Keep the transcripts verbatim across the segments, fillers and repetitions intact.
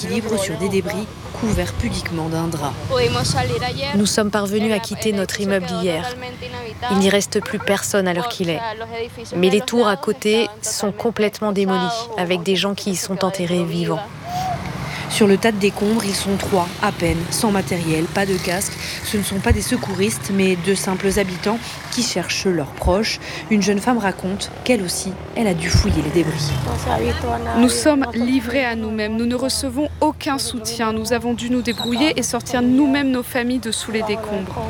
l'équilibre sur des débris couverts pudiquement d'un drap. Nous sommes parvenus à quitter notre immeuble hier. Il n'y reste plus personne à l'heure qu'il est. Mais les tours à côté sont complètement démolies, avec des gens qui y sont enterrés vivants. Sur le tas de décombres, ils sont trois, à peine, sans matériel, pas de casque. Ce ne sont pas des secouristes, mais de simples habitants qui cherchent leurs proches. Une jeune femme raconte qu'elle aussi, elle a dû fouiller les débris. Nous sommes livrés à nous-mêmes. Nous ne recevons aucun soutien. Nous avons dû nous débrouiller et sortir nous-mêmes nos familles de sous les décombres.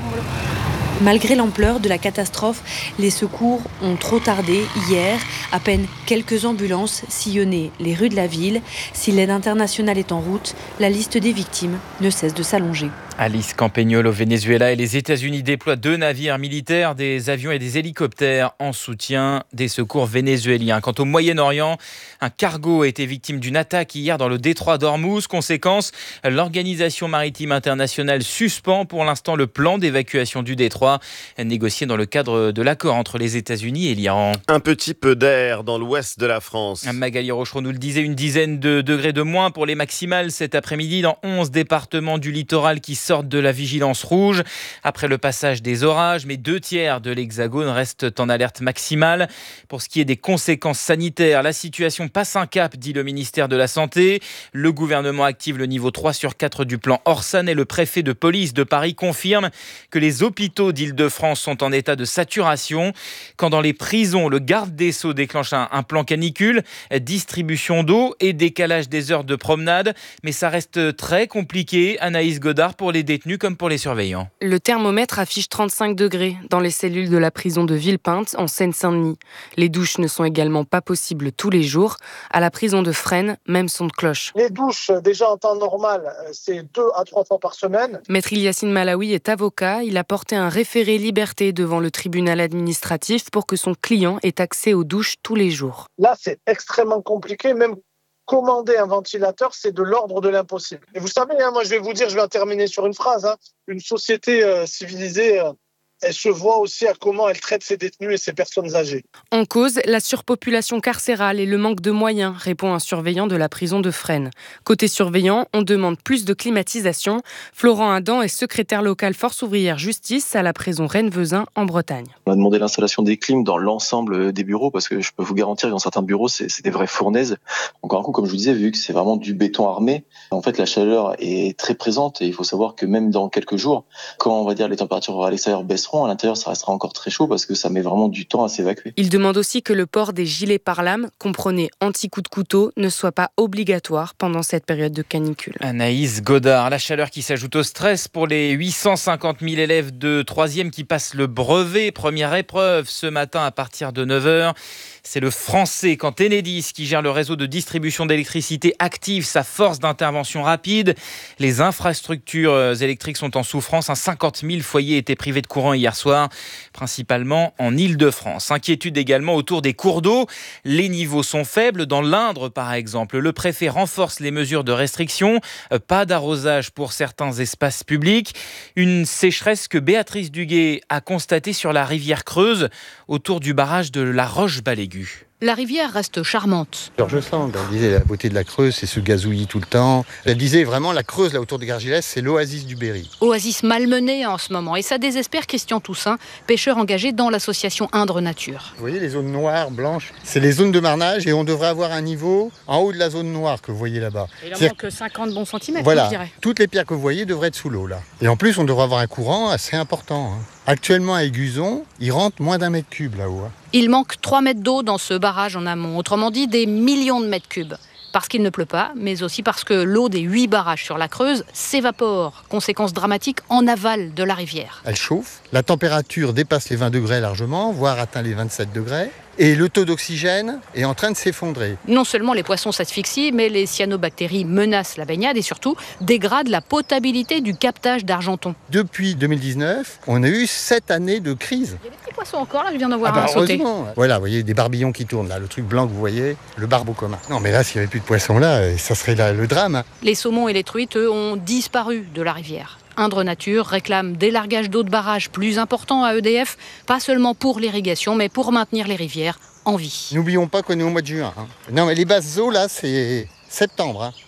Malgré l'ampleur de la catastrophe, les secours ont trop tardé hier. À peine quelques ambulances sillonnaient les rues de la ville. Si l'aide internationale est en route, la liste des victimes ne cesse de s'allonger. Alice Campagnol au Venezuela et les États-Unis déploient deux navires militaires, des avions et des hélicoptères en soutien des secours vénézuéliens. Quant au Moyen-Orient, un cargo a été victime d'une attaque hier dans le détroit d'Ormuz. Conséquence, l'Organisation maritime internationale suspend pour l'instant le plan d'évacuation du détroit, négocié dans le cadre de l'accord entre les États-Unis et l'Iran. Un petit peu d'air dans l'ouest de la France. Magali Rochereau nous le disait, une dizaine de degrés de moins pour les maximales cet après-midi dans onze départements du littoral qui sortent de la vigilance rouge après le passage des orages, mais deux tiers de l'Hexagone restent en alerte maximale. Pour ce qui est des conséquences sanitaires, la situation passe un cap, dit le ministère de la Santé. Le gouvernement active le niveau trois sur quatre du plan Orsan et le préfet de police de Paris confirme que les hôpitaux d'Île-de-France sont en état de saturation. Quand dans les prisons, le garde des Sceaux déclenche un, un plan canicule, distribution d'eau et décalage des heures de promenade. Mais ça reste très compliqué, Anaïs Godard, pour les détenus comme pour les surveillants. Le thermomètre affiche trente-cinq degrés dans les cellules de la prison de Villepinte en Seine-Saint-Denis. Les douches ne sont également pas possibles tous les jours. À la prison de Fresnes, même son de cloche. Les douches, déjà en temps normal, c'est deux à trois fois par semaine. Maître Ilyacine Malawi est avocat. Il a porté un référé liberté devant le tribunal administratif pour que son client ait accès aux douches tous les jours. Là, c'est extrêmement compliqué, même commander un ventilateur, c'est de l'ordre de l'impossible. Et vous savez, hein, moi je vais vous dire, je vais en terminer sur une phrase, hein, une société euh, civilisée, euh, elle se voit aussi à comment elle traite ses détenus et ses personnes âgées. En cause, la surpopulation carcérale et le manque de moyens, répond un surveillant de la prison de Fresnes. Côté surveillant, on demande plus de climatisation. Florent Adam est secrétaire local Force ouvrière justice à la prison Rennes-Vezin en Bretagne. On a demandé l'installation des clims dans l'ensemble des bureaux parce que je peux vous garantir que dans certains bureaux, c'est, c'est des vraies fournaises. Encore un coup, comme je vous disais, vu que c'est vraiment du béton armé, en fait, la chaleur est très présente et il faut savoir que même dans quelques jours, quand on va dire les températures à l'extérieur baisseront, à l'intérieur, ça restera encore très chaud parce que ça met vraiment du temps à s'évacuer. Il demande aussi que le port des gilets pare-lames, comprenez anti-coup de couteau, ne soit pas obligatoire pendant cette période de canicule. Anaïs Godard, la chaleur qui s'ajoute au stress pour les huit cent cinquante mille élèves de troisième qui passent le brevet. Première épreuve ce matin à partir de neuf heures. C'est le français quand Enedis, qui gère le réseau de distribution d'électricité, active sa force d'intervention rapide. Les infrastructures électriques sont en souffrance. cinquante mille foyers étaient privés de courant hier soir, principalement en Île-de-France. Inquiétude également autour des cours d'eau. Les niveaux sont faibles. Dans l'Indre, par exemple, le préfet renforce les mesures de restriction. Pas d'arrosage pour certains espaces publics. Une sécheresse que Béatrice Duguay a constatée sur la rivière Creuse, autour du barrage de la Roche-Balégu. La rivière reste charmante. Georges Sand, elle disait la beauté de la Creuse, c'est ce gazouillis tout le temps. Elle disait vraiment la Creuse, là autour de Gargilès, c'est l'oasis du Berry. Oasis malmenée en ce moment. Et ça désespère Christian Toussaint, pêcheur engagé dans l'association Indre Nature. Vous voyez les zones noires, blanches, c'est les zones de marnage et on devrait avoir un niveau en haut de la zone noire que vous voyez là-bas. Il en manque cinquante bons centimètres, voilà, je dirais. Toutes les pierres que vous voyez devraient être sous l'eau là. Et en plus, on devrait avoir un courant assez important. Hein. Actuellement, à Aiguzon, il rentre moins d'un mètre cube là-haut. Hein. Il manque trois mètres d'eau dans ce barrage en amont, autrement dit des millions de mètres cubes. Parce qu'il ne pleut pas, mais aussi parce que l'eau des huit barrages sur la Creuse s'évapore. Conséquence dramatique en aval de la rivière. Elle chauffe, la température dépasse les vingt degrés largement, voire atteint les vingt-sept degrés. Et le taux d'oxygène est en train de s'effondrer. Non seulement les poissons s'asphyxient, mais les cyanobactéries menacent la baignade et surtout dégradent la potabilité du captage d'Argenton. Depuis deux mille dix-neuf, on a eu sept années de crise. Il y a des petits poissons encore, là, je viens d'en voir ah bah un sauter. Voilà, vous voyez des barbillons qui tournent là, le truc blanc que vous voyez, le barbeau commun. Non mais là, s'il n'y avait plus de poissons là, ça serait là, le drame. Hein. Les saumons et les truites, eux, ont disparu de la rivière. Indre Nature réclame des largages d'eau de barrage plus importants à E D F, pas seulement pour l'irrigation, mais pour maintenir les rivières en vie. N'oublions pas qu'on est au mois de juin. Hein. Non mais les basses eaux là, c'est septembre. Hein.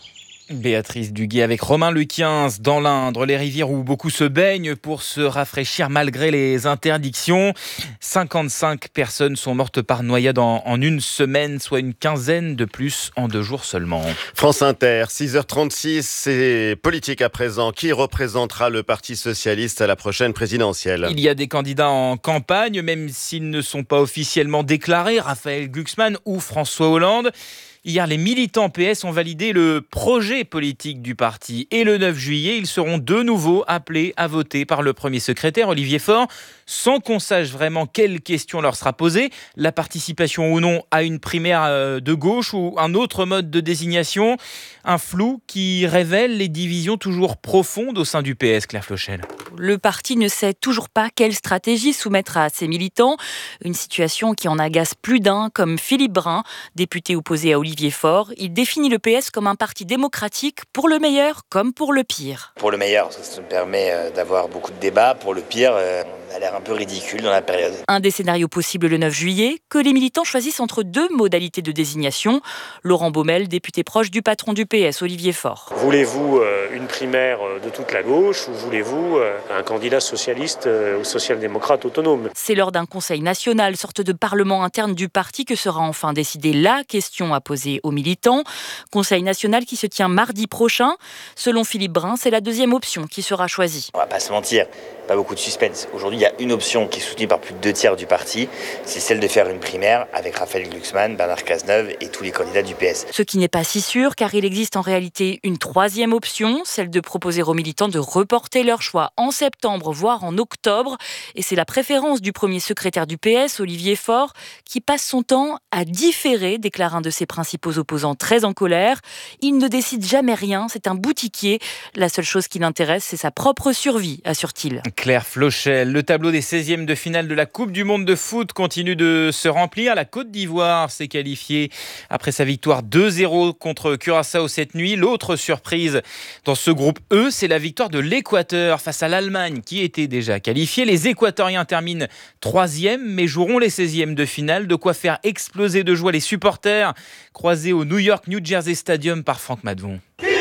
Béatrice Duguay avec Romain Luquin dans l'Indre, les rivières où beaucoup se baignent pour se rafraîchir malgré les interdictions. cinquante-cinq personnes sont mortes par noyade en, en une semaine, soit une quinzaine de plus en deux jours seulement. France Inter, six heures trente-six, c'est politique à présent. Qui représentera le Parti socialiste à la prochaine présidentielle ? Il y a des candidats en campagne, même s'ils ne sont pas officiellement déclarés, Raphaël Glucksmann ou François Hollande. Hier, les militants P S ont validé le projet politique du parti. Et le neuf juillet, ils seront de nouveau appelés à voter par le premier secrétaire, Olivier Faure, sans qu'on sache vraiment quelle question leur sera posée. La participation ou non à une primaire de gauche ou un autre mode de désignation. Un flou qui révèle les divisions toujours profondes au sein du P S, Claire Flochel. Le parti ne sait toujours pas quelle stratégie soumettre à ses militants. Une situation qui en agace plus d'un, comme Philippe Brun, député opposé à Olivier Faure. Il définit le P S comme un parti démocratique, pour le meilleur comme pour le pire. Pour le meilleur, ça me permet d'avoir beaucoup de débats. Pour le pire, on a l'air un peu ridicule dans la période. Un des scénarios possibles le neuf juillet, que les militants choisissent entre deux modalités de désignation. Laurent Baumel, député proche du patron du P S, Olivier Faure. Voulez-vous une primaire de toute la gauche ou voulez-vous un candidat socialiste ou social-démocrate autonome ? C'est lors d'un conseil national, sorte de parlement interne du parti, que sera enfin décidée la question à poser aux militants. Conseil national qui se tient mardi prochain. Selon Philippe Brun, c'est la deuxième option qui sera choisie. On va pas se mentir, pas beaucoup de suspense. Aujourd'hui, il y a une option qui est soutenue par plus de deux tiers du parti, c'est celle de faire une primaire avec Raphaël Glucksmann, Bernard Cazeneuve et tous les candidats du P S. Ce qui n'est pas si sûr, car il existe en réalité une troisième option, celle de proposer aux militants de reporter leur choix en septembre, voire en octobre. Et c'est la préférence du premier secrétaire du P S, Olivier Faure, qui passe son temps à différer, déclare un de ses principaux opposants très en colère. Il ne décide jamais rien, c'est un boutiquier. La seule chose qui l'intéresse, c'est sa propre survie, assure-t-il. Claire Flochel, le tableau des seizièmes de finale de la Coupe du Monde de foot continue de se remplir. La Côte d'Ivoire s'est qualifiée après sa victoire deux zéro contre Curaçao cette nuit. L'autre surprise dans ce groupe E, c'est la victoire de l'Équateur face à l'Allemagne qui était déjà qualifiée. Les Équatoriens terminent troisième mais joueront les seizièmes de finale. De quoi faire exploser de joie les supporters croisés au New York New Jersey Stadium par Franck Madvon.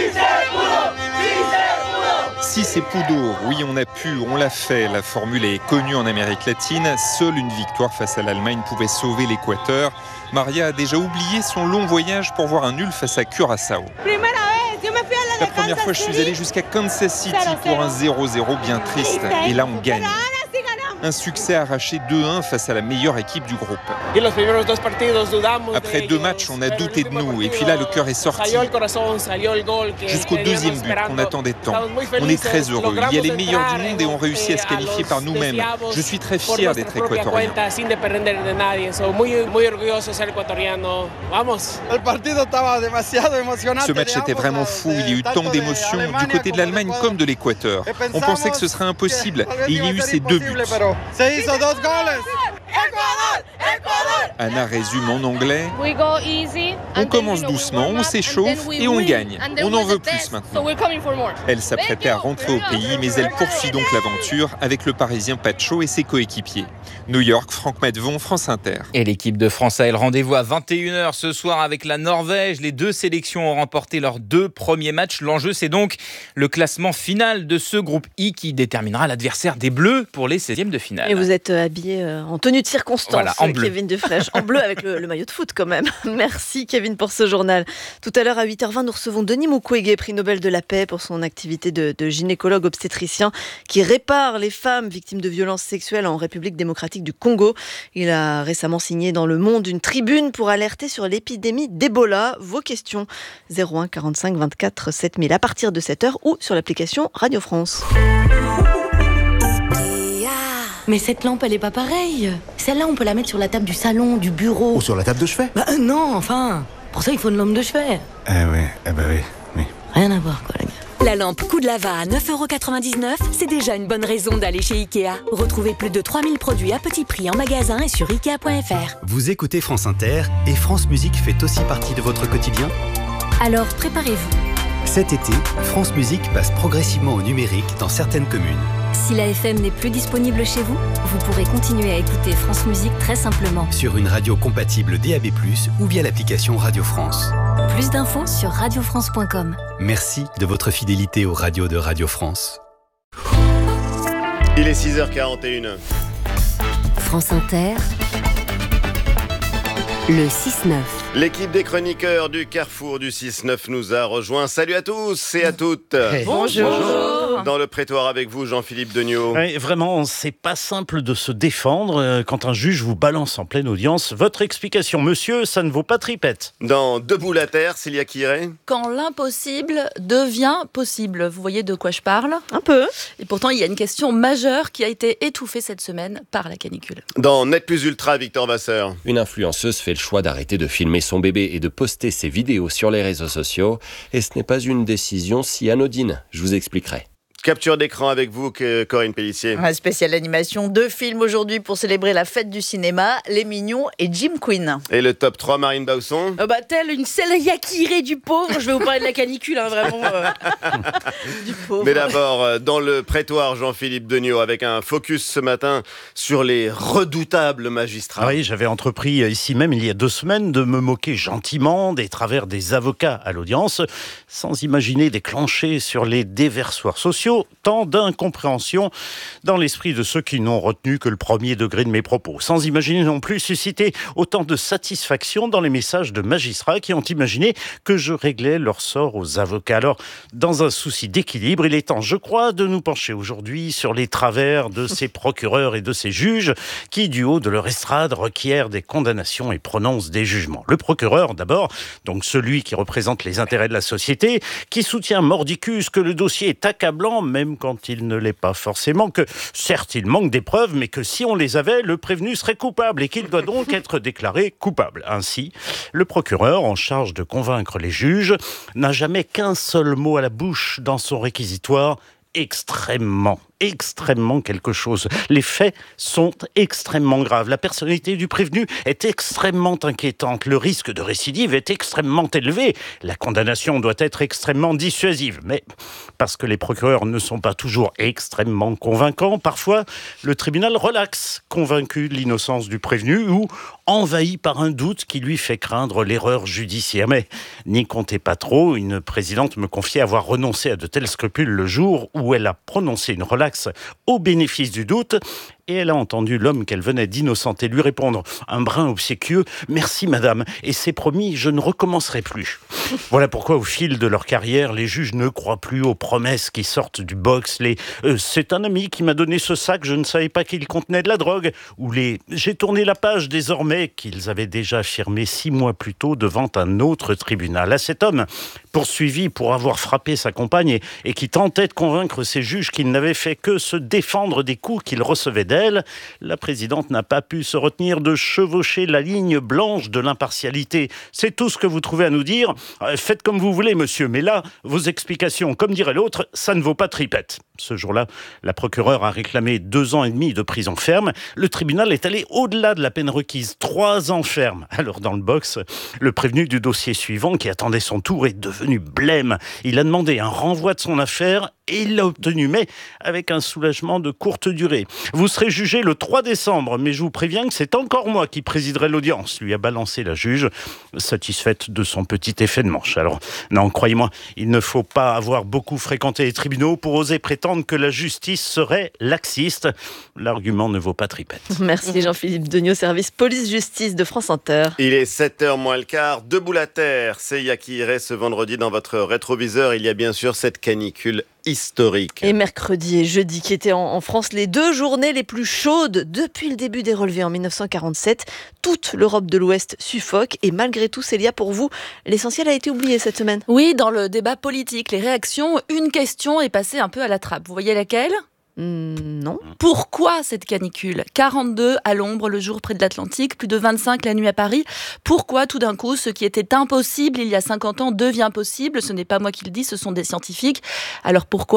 Si c'est Pudo, oui on a pu, on l'a fait, la formule est connue en Amérique latine, seule une victoire face à l'Allemagne pouvait sauver l'Équateur. Maria a déjà oublié son long voyage pour voir un nul face à Curaçao. La première fois je suis allé jusqu'à Kansas City pour un zéro zéro bien triste, et là on gagne. Un succès arraché deux un face à la meilleure équipe du groupe. Après deux matchs, on a douté de nous et puis là, le cœur est sorti. Jusqu'au deuxième but qu'on attendait tant. On est très heureux. Il y a les meilleurs du monde et on réussit à se qualifier par nous-mêmes. Je suis très fier d'être équatorien. Ce match était vraiment fou. Il y a eu tant d'émotions du côté de l'Allemagne comme de l'Équateur. On pensait que ce serait impossible et il y a eu ces deux buts. Anna résume en anglais. On commence doucement, on s'échauffe et on gagne. On en veut plus maintenant. Elle s'apprêtait à rentrer au pays, mais elle poursuit donc l'aventure avec le Parisien Pacho et ses coéquipiers. New York, Franck Madvon, France Inter. Et l'équipe de France a le rendez-vous à vingt et une heures ce soir avec la Norvège. Les deux sélections ont remporté leurs deux premiers matchs. L'enjeu, c'est donc le classement final de ce groupe I qui déterminera l'adversaire des Bleus pour les seizièmes de finale. Et vous êtes habillé en tenue de circonstance, voilà, en bleu. Kevin Defraiche, en bleu avec le, le maillot de foot quand même. Merci Kevin pour ce journal. Tout à l'heure à huit heures vingt, nous recevons Denis Mukwege, prix Nobel de la paix pour son activité de, de gynécologue obstétricien qui répare les femmes victimes de violences sexuelles en République démocratique du Congo. Il a récemment signé dans Le Monde une tribune pour alerter sur l'épidémie d'Ebola. Vos questions zéro un quarante-cinq vingt-quatre sept mille à partir de sept heures ou sur l'application Radio France. Mais cette lampe, elle est pas pareille. Celle-là, on peut la mettre sur la table du salon, du bureau. Ou sur la table de chevet. Bah euh, non, enfin. Pour ça, il faut une lampe de chevet. Eh ouais, eh bah oui, oui. Rien à voir, quoi, les gars. La lampe Coup de Lava à neuf euros quatre-vingt-dix-neuf, c'est déjà une bonne raison d'aller chez Ikea. Retrouvez plus de trois mille produits à petit prix en magasin et sur ikea point f r. Vous écoutez France Inter et France Musique fait aussi partie de votre quotidien ? Alors préparez-vous. Cet été, France Musique passe progressivement au numérique dans certaines communes. Si la F M n'est plus disponible chez vous, vous pourrez continuer à écouter France Musique très simplement. Sur une radio compatible D A B plus, ou via l'application Radio France. Plus d'infos sur radio france point com. Merci de votre fidélité aux radios de Radio France. Il est six heures quarante et une. France Inter, le six neuf. L'équipe des chroniqueurs du Carrefour du six neuf nous a rejoints. Salut à tous et à toutes. Hey. Bonjour. Bonjour. Dans le prétoire avec vous, Jean-Philippe Degnaud. Ouais, vraiment, c'est pas simple de se défendre quand un juge vous balance en pleine audience. Votre explication, monsieur, ça ne vaut pas tripette. Dans Debout la terre, Célia Quiré. Quand l'impossible devient possible. Vous voyez de quoi je parle ? Un peu. Et pourtant, il y a une question majeure qui a été étouffée cette semaine par la canicule. Dans Net Plus Ultra, Victor Vasseur. Une influenceuse fait le choix d'arrêter de filmer son bébé et de poster ses vidéos sur les réseaux sociaux. Et ce n'est pas une décision si anodine. Je vous expliquerai. Capture d'écran avec vous, Corinne Pellissier. Un spécial animation, deux films aujourd'hui pour célébrer la fête du cinéma, Les Mignons et Jim Queen. Et le top trois, Marine Bausson. euh, bah, Telle une Célia Quiré du pauvre, je vais vous parler de la canicule, hein, vraiment. Euh... du pauvre. Mais d'abord, dans le prétoire, Jean-Philippe Degnaud, avec un focus ce matin sur les redoutables magistrats. Ah oui, j'avais entrepris ici même, il y a deux semaines, de me moquer gentiment des travers des avocats à l'audience, sans imaginer déclencher sur les déversoirs sociaux tant d'incompréhension dans l'esprit de ceux qui n'ont retenu que le premier degré de mes propos. Sans imaginer non plus susciter autant de satisfaction dans les messages de magistrats qui ont imaginé que je réglais leur sort aux avocats. Alors, dans un souci d'équilibre, il est temps, je crois, de nous pencher aujourd'hui sur les travers de ces procureurs et de ces juges qui, du haut de leur estrade, requièrent des condamnations et prononcent des jugements. Le procureur, d'abord, donc celui qui représente les intérêts de la société, qui soutient mordicus que le dossier est accablant, même quand il ne l'est pas forcément, que certes il manque des preuves, mais que si on les avait, le prévenu serait coupable et qu'il doit donc être déclaré coupable. Ainsi, le procureur, en charge de convaincre les juges, n'a jamais qu'un seul mot à la bouche dans son réquisitoire: extrêmement. Extrêmement quelque chose. Les faits sont extrêmement graves. La personnalité du prévenu est extrêmement inquiétante. Le risque de récidive est extrêmement élevé. La condamnation doit être extrêmement dissuasive. Mais parce que les procureurs ne sont pas toujours extrêmement convaincants, parfois le tribunal relaxe, convaincu de l'innocence du prévenu ou envahi par un doute qui lui fait craindre l'erreur judiciaire. Mais n'y comptez pas trop, une présidente me confiait avoir renoncé à de tels scrupules le jour où elle a prononcé une relaxe au bénéfice du doute, et elle a entendu l'homme qu'elle venait d'innocenter lui répondre, un brin obséquieux: « Merci madame, et c'est promis, je ne recommencerai plus. » Voilà pourquoi au fil de leur carrière, les juges ne croient plus aux promesses qui sortent du box, les euh, « c'est un ami qui m'a donné ce sac, je ne savais pas qu'il contenait de la drogue » ou les « j'ai tourné la page désormais » qu'ils avaient déjà affirmé six mois plus tôt devant un autre tribunal. À cet homme, poursuivi pour avoir frappé sa compagne et, et qui tentait de convaincre ses juges qu'il n'avait fait que se défendre des coups qu'il recevait d'elle, la présidente n'a pas pu se retenir de chevaucher la ligne blanche de l'impartialité. C'est tout ce que vous trouvez à nous dire. Faites comme vous voulez, monsieur, mais là, vos explications, comme dirait l'autre, ça ne vaut pas tripette. Ce jour-là, la procureure a réclamé deux ans et demi de prison ferme. Le tribunal est allé au-delà de la peine requise, trois ans ferme. Alors, dans le box, le prévenu du dossier suivant, qui attendait son tour, est devenu blême. Il a demandé un renvoi de son affaire et il l'a obtenu, mais avec un soulagement de courte durée. Vous serez jugé le trois décembre, mais je vous préviens que c'est encore moi qui présiderai l'audience, lui a balancé la juge, satisfaite de son petit effet de manche. Alors, non, croyez-moi, il ne faut pas avoir beaucoup fréquenté les tribunaux pour oser prétendre que la justice serait laxiste. L'argument ne vaut pas tripette. Merci Jean-Philippe Degnaud, service police-justice de France Inter. Il est sept heures moins le quart, Debout la terre, c'est Yakiré ce vendredi dans votre rétroviseur. Il y a bien sûr cette canicule historique. Et mercredi et jeudi qui étaient en, en France les deux journées les plus chaudes depuis le début des relevés en dix-neuf cent quarante-sept. Toute l'Europe de l'Ouest suffoque et malgré tout, Célia, pour vous, l'essentiel a été oublié cette semaine. Oui, dans le débat politique, les réactions, une question est passée un peu à la trappe. Vous voyez laquelle ? Mmh, non. Pourquoi cette canicule ? quarante-deux à l'ombre le jour près de l'Atlantique, plus de vingt-cinq la nuit à Paris. Pourquoi tout d'un coup ce qui était impossible il y a cinquante ans devient possible ? Ce n'est pas moi qui le dis, ce sont des scientifiques. Alors pourquoi ?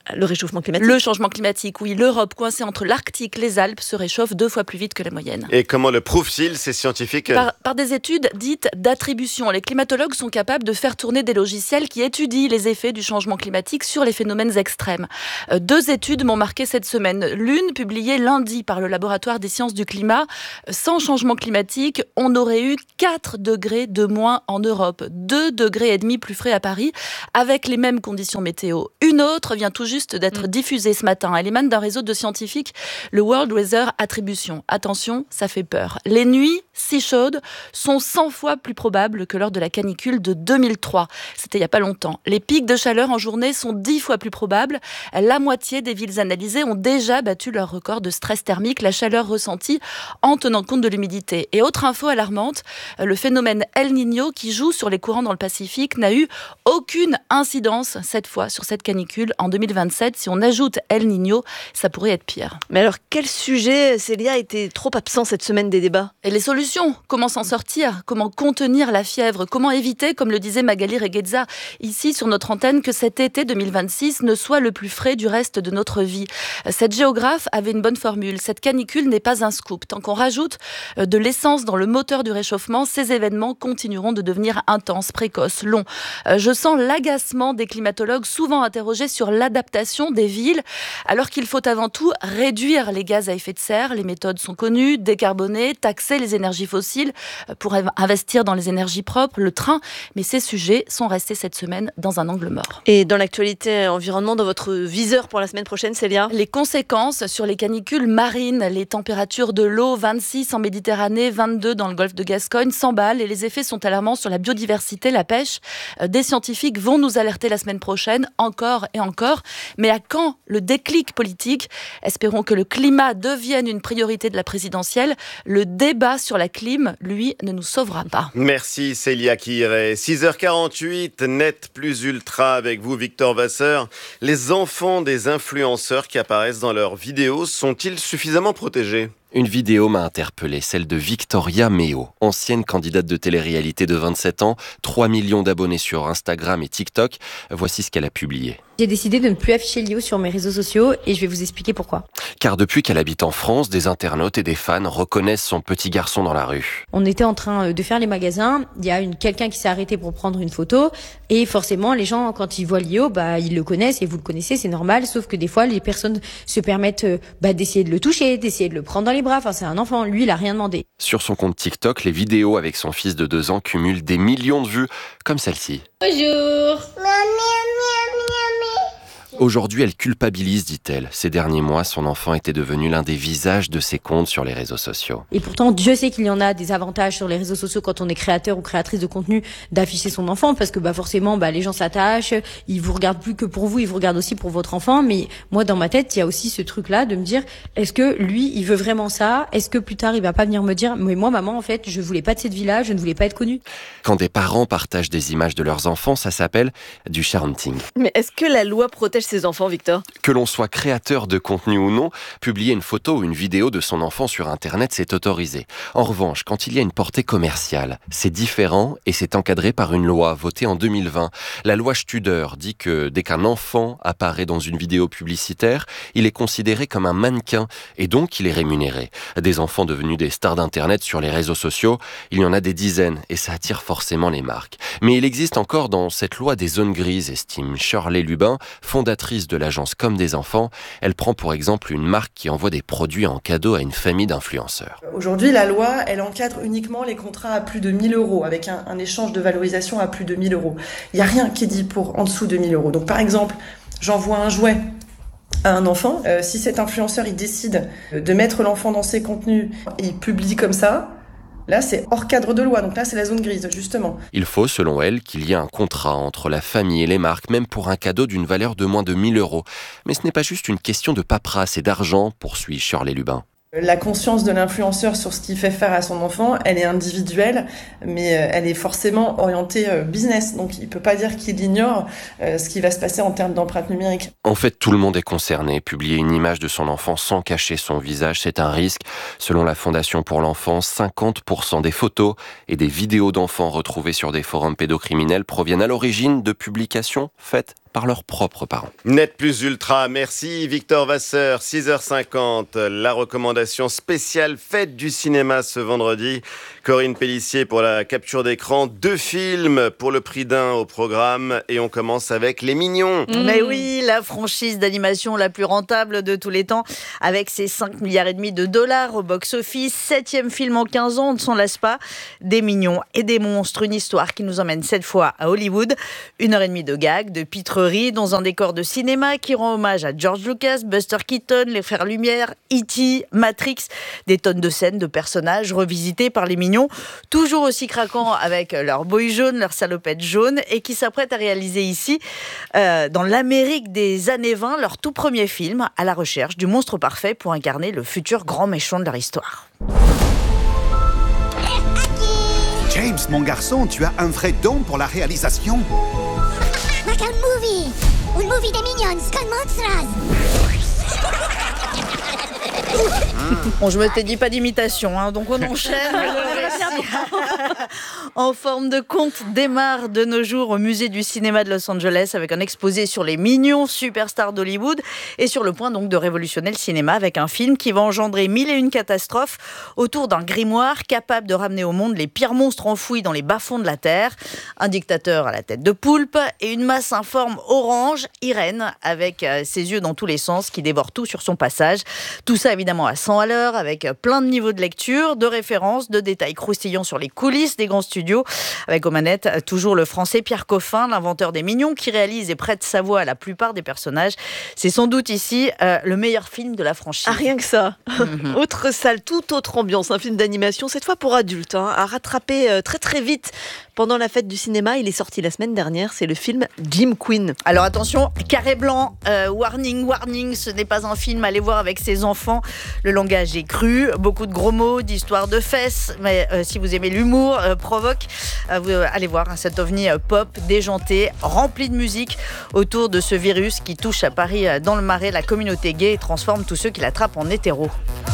Le réchauffement climatique. Le changement climatique, oui. L'Europe, coincée entre l'Arctique et les Alpes, se réchauffe deux fois plus vite que la moyenne. Et comment le prouvent-ils, ces scientifiques ? Par, par des études dites d'attribution. Les climatologues sont capables de faire tourner des logiciels qui étudient les effets du changement climatique sur les phénomènes extrêmes. Euh, deux études m'ont marqué cette semaine. L'une, publiée lundi par le laboratoire des sciences du climat. Sans changement climatique, on aurait eu quatre degrés de moins en Europe. deux degrés et demi plus frais à Paris, avec les mêmes conditions météo. Une autre vient tout juste d'être mmh. diffusée ce matin. Elle émane d'un réseau de scientifiques, le World Weather Attribution. Attention, ça fait peur. Les nuits si chaudes sont cent fois plus probables que lors de la canicule de deux mille trois. C'était il n'y a pas longtemps. Les pics de chaleur en journée sont dix fois plus probables. La moitié des villes analysées ont déjà battu leur record de stress thermique, la chaleur ressentie en tenant compte de l'humidité. Et autre info alarmante, le phénomène El Niño qui joue sur les courants dans le Pacifique n'a eu aucune incidence cette fois sur cette canicule en deux mille vingt-sept. Si on ajoute El Niño, ça pourrait être pire. Mais alors, quel sujet, Célia, était trop absent cette semaine des débats ? Et les solutions, comment s'en sortir ? Comment contenir la fièvre ? Comment éviter, comme le disait Magali Reguezza ici sur notre antenne, que cet été deux mille vingt-six ne soit le plus frais du reste de notre vie ? Cette géographe avait une bonne formule. Cette canicule n'est pas un scoop. Tant qu'on rajoute de l'essence dans le moteur du réchauffement, ces événements continueront de devenir intenses, précoces, longs. Je sens l'agacement des climatologues souvent interrogés sur l'adaptation des villes, alors qu'il faut avant tout réduire les gaz à effet de serre. Les méthodes sont connues, décarboner, taxer les énergies fossiles pour investir dans les énergies propres, le train. Mais ces sujets sont restés cette semaine dans un angle mort. Et dans l'actualité environnement, dans votre viseur pour la semaine prochaine, Célia ? Les conséquences sur les canicules marines, les températures de l'eau, vingt-six en Méditerranée, vingt-deux dans le golfe de Gascogne, s'emballent et les effets sont alarmants sur la biodiversité, la pêche. Des scientifiques vont nous alerter la semaine prochaine, encore et encore. Mais à quand le déclic politique ? Espérons que le climat devienne une priorité de la présidentielle. Le débat sur la clim, lui, ne nous sauvera pas. Merci Célia Kiré. six heures quarante-huit, Net Plus Ultra avec vous, Victor Vasseur. Les enfants des influenceurs qui apparaissent dans leurs vidéos sont-ils suffisamment protégés ? Une vidéo m'a interpellé, celle de Victoria Meo, ancienne candidate de télé-réalité de vingt-sept ans, trois millions d'abonnés sur Instagram et TikTok. Voici ce qu'elle a publié. J'ai décidé de ne plus afficher Léo sur mes réseaux sociaux et je vais vous expliquer pourquoi. Car depuis qu'elle habite en France, des internautes et des fans reconnaissent son petit garçon dans la rue. On était en train de faire les magasins, il y a une, quelqu'un qui s'est arrêté pour prendre une photo et forcément les gens quand ils voient Léo, bah, ils le connaissent et vous le connaissez, c'est normal, sauf que des fois les personnes se permettent bah, d'essayer de le toucher, d'essayer de le prendre dans les bras, enfin c'est un enfant, lui il a rien demandé. Sur son compte TikTok, les vidéos avec son fils de deux ans cumulent des millions de vues, comme celle-ci. Bonjour. Aujourd'hui, elle culpabilise, dit-elle. Ces derniers mois, son enfant était devenu l'un des visages de ses comptes sur les réseaux sociaux. Et pourtant, Dieu sait qu'il y en a des avantages sur les réseaux sociaux quand on est créateur ou créatrice de contenu d'afficher son enfant, parce que bah forcément, bah les gens s'attachent, ils vous regardent plus que pour vous, ils vous regardent aussi pour votre enfant. Mais moi, dans ma tête, il y a aussi ce truc-là de me dire, est-ce que lui, il veut vraiment ça ? Est-ce que plus tard, il va pas venir me dire, mais moi, maman, en fait, je voulais pas de cette vie-là, je ne voulais pas être connue. Quand des parents partagent des images de leurs enfants, ça s'appelle du sharenting. Mais est-ce que la loi protège ses enfants, Victor ? Que l'on soit créateur de contenu ou non, publier une photo ou une vidéo de son enfant sur Internet, c'est autorisé. En revanche, quand il y a une portée commerciale, c'est différent et c'est encadré par une loi votée en deux mille vingt. La loi Studer dit que dès qu'un enfant apparaît dans une vidéo publicitaire, il est considéré comme un mannequin et donc il est rémunéré. Des enfants devenus des stars d'Internet sur les réseaux sociaux, il y en a des dizaines et ça attire forcément les marques. Mais il existe encore dans cette loi des zones grises, estime Shirley Lubin, fondatrice de l'agence Comme des enfants. Elle prend pour exemple une marque qui envoie des produits en cadeau à une famille d'influenceurs. Aujourd'hui, la loi, elle encadre uniquement les contrats à plus de mille euros, avec un, un échange de valorisation à plus de mille euros. Il n'y a rien qui est dit pour en dessous de mille euros. Donc par exemple, j'envoie un jouet à un enfant. Euh, si cet influenceur il décide de mettre l'enfant dans ses contenus et il publie comme ça, là, c'est hors cadre de loi, donc là, c'est la zone grise, justement. Il faut, selon elle, qu'il y ait un contrat entre la famille et les marques, même pour un cadeau d'une valeur de moins de mille euros. Mais ce n'est pas juste une question de paperasse et d'argent, poursuit Shirley Lubin. La conscience de l'influenceur sur ce qu'il fait faire à son enfant, elle est individuelle, mais elle est forcément orientée business. Donc il ne peut pas dire qu'il ignore ce qui va se passer en termes d'empreinte numérique. En fait, tout le monde est concerné. Publier une image de son enfant sans cacher son visage, c'est un risque. Selon la Fondation pour l'enfance, cinquante pour cent des photos et des vidéos d'enfants retrouvées sur des forums pédocriminels proviennent à l'origine de publications faites par leurs propres parents. Net Plus Ultra, merci Victor Vasseur. six heures cinquante, la recommandation spéciale fête du cinéma ce vendredi. Corinne Pellissier pour la capture d'écran. Deux films pour le prix d'un au programme. Et on commence avec Les Mignons. Mmh. Mais oui, la franchise d'animation la plus rentable de tous les temps. Avec ses cinq milliards et demi de dollars au box-office. Septième film en quinze ans, on ne s'en lasse pas. Des mignons et des monstres. Une histoire qui nous emmène cette fois à Hollywood. Une heure et demie de gags, de pitrerie dans un décor de cinéma qui rend hommage à George Lucas, Buster Keaton, les Frères Lumière, E T, Matrix. Des tonnes de scènes, de personnages revisités par les mignons. Toujours aussi craquants avec leur boy jaune, leur salopette jaune, et qui s'apprêtent à réaliser ici, euh, dans l'Amérique des années vingt, leur tout premier film à la recherche du monstre parfait pour incarner le futur grand méchant de leur histoire. James, mon garçon, tu as un vrai don pour la réalisation. Like un movie, un movie des Minions con monstras. Bon, je me t'ai dit pas d'imitation, hein, donc on enchaîne. En forme de conte démarre de nos jours au musée du cinéma de Los Angeles avec un exposé sur les mignons superstars d'Hollywood et sur le point donc de révolutionner le cinéma avec un film qui va engendrer mille et une catastrophes autour d'un grimoire capable de ramener au monde les pires monstres enfouis dans les bas-fonds de la terre, un dictateur à la tête de poulpe et une masse informe orange, Irène, avec ses yeux dans tous les sens qui dévore tout sur son passage. Tout ça évidemment à cent à l'heure avec plein de niveaux de lecture, de références, de détails croustillants sur les coulisses des grands studios, avec aux manettes toujours le français Pierre Coffin, l'inventeur des mignons, qui réalise et prête sa voix à la plupart des personnages. C'est sans doute ici euh, le meilleur film de la franchise. Ah, rien que ça. Mm-hmm. Autre salle, toute autre ambiance, un film d'animation, cette fois pour adultes, hein, à rattraper euh, très très vite pendant la fête du cinéma. Il est sorti la semaine dernière, c'est le film Jim Queen. Alors attention, carré blanc, euh, warning, warning, ce n'est pas un film à aller voir avec ses enfants. Le langage est cru, beaucoup de gros mots, d'histoires de fesses, mais euh, si vous aimez l'humour, euh, provoque, euh, vous, euh, allez voir hein, cet ovni euh, pop, déjanté, rempli de musique autour de ce virus qui touche à Paris euh, dans le Marais la communauté gay et transforme tous ceux qui l'attrapent en hétéros.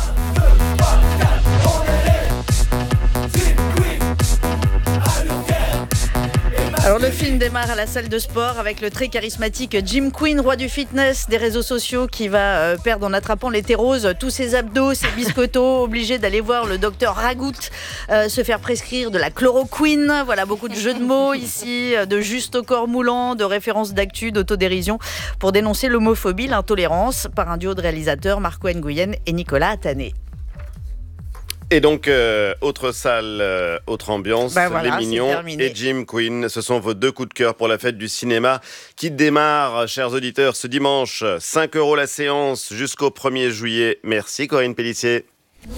Alors le film démarre à la salle de sport avec le très charismatique Jim Queen, roi du fitness, des réseaux sociaux, qui va euh, perdre en attrapant l'hétérose tous ses abdos, ses biscottos, obligé d'aller voir le docteur Ragout euh, se faire prescrire de la chloroquine. Voilà, beaucoup de jeux de mots ici, de juste au corps moulant, de références d'actu, d'autodérision pour dénoncer l'homophobie, l'intolérance par un duo de réalisateurs, Marco Nguyen et Nicolas Attané. Et donc, euh, autre salle, euh, autre ambiance, ben voilà, Les Mignons et Jim Queen. Ce sont vos deux coups de cœur pour la fête du cinéma qui démarre, chers auditeurs, ce dimanche. cinq euros la séance jusqu'au premier juillet. Merci Corinne Pellissier.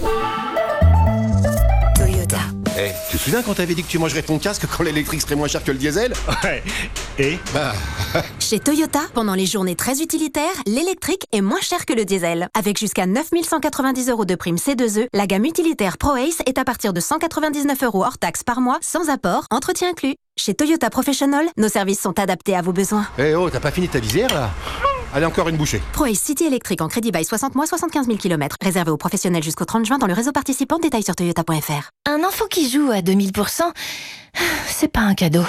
Hey, tu te souviens quand t'avais dit que tu mangerais ton casque quand l'électrique serait moins cher que le diesel? Ouais. Et bah... Chez Toyota, pendant les journées très utilitaires, l'électrique est moins cher que le diesel. Avec jusqu'à neuf mille cent quatre-vingt-dix euros de prime C deux E, la gamme utilitaire ProAce est à partir de cent quatre-vingt-dix-neuf euros hors taxe par mois, sans apport, entretien inclus. Chez Toyota Professional, nos services sont adaptés à vos besoins. Eh hey oh, t'as pas fini ta visière là? Allez, encore une bouchée. ProAce City électrique en crédit bail soixante mois, soixante-quinze mille kilomètres. Réservé aux professionnels jusqu'au trente juin dans le réseau participant. Détails sur toyota point f r. Un enfant qui joue à deux mille pour cent, c'est pas un cadeau.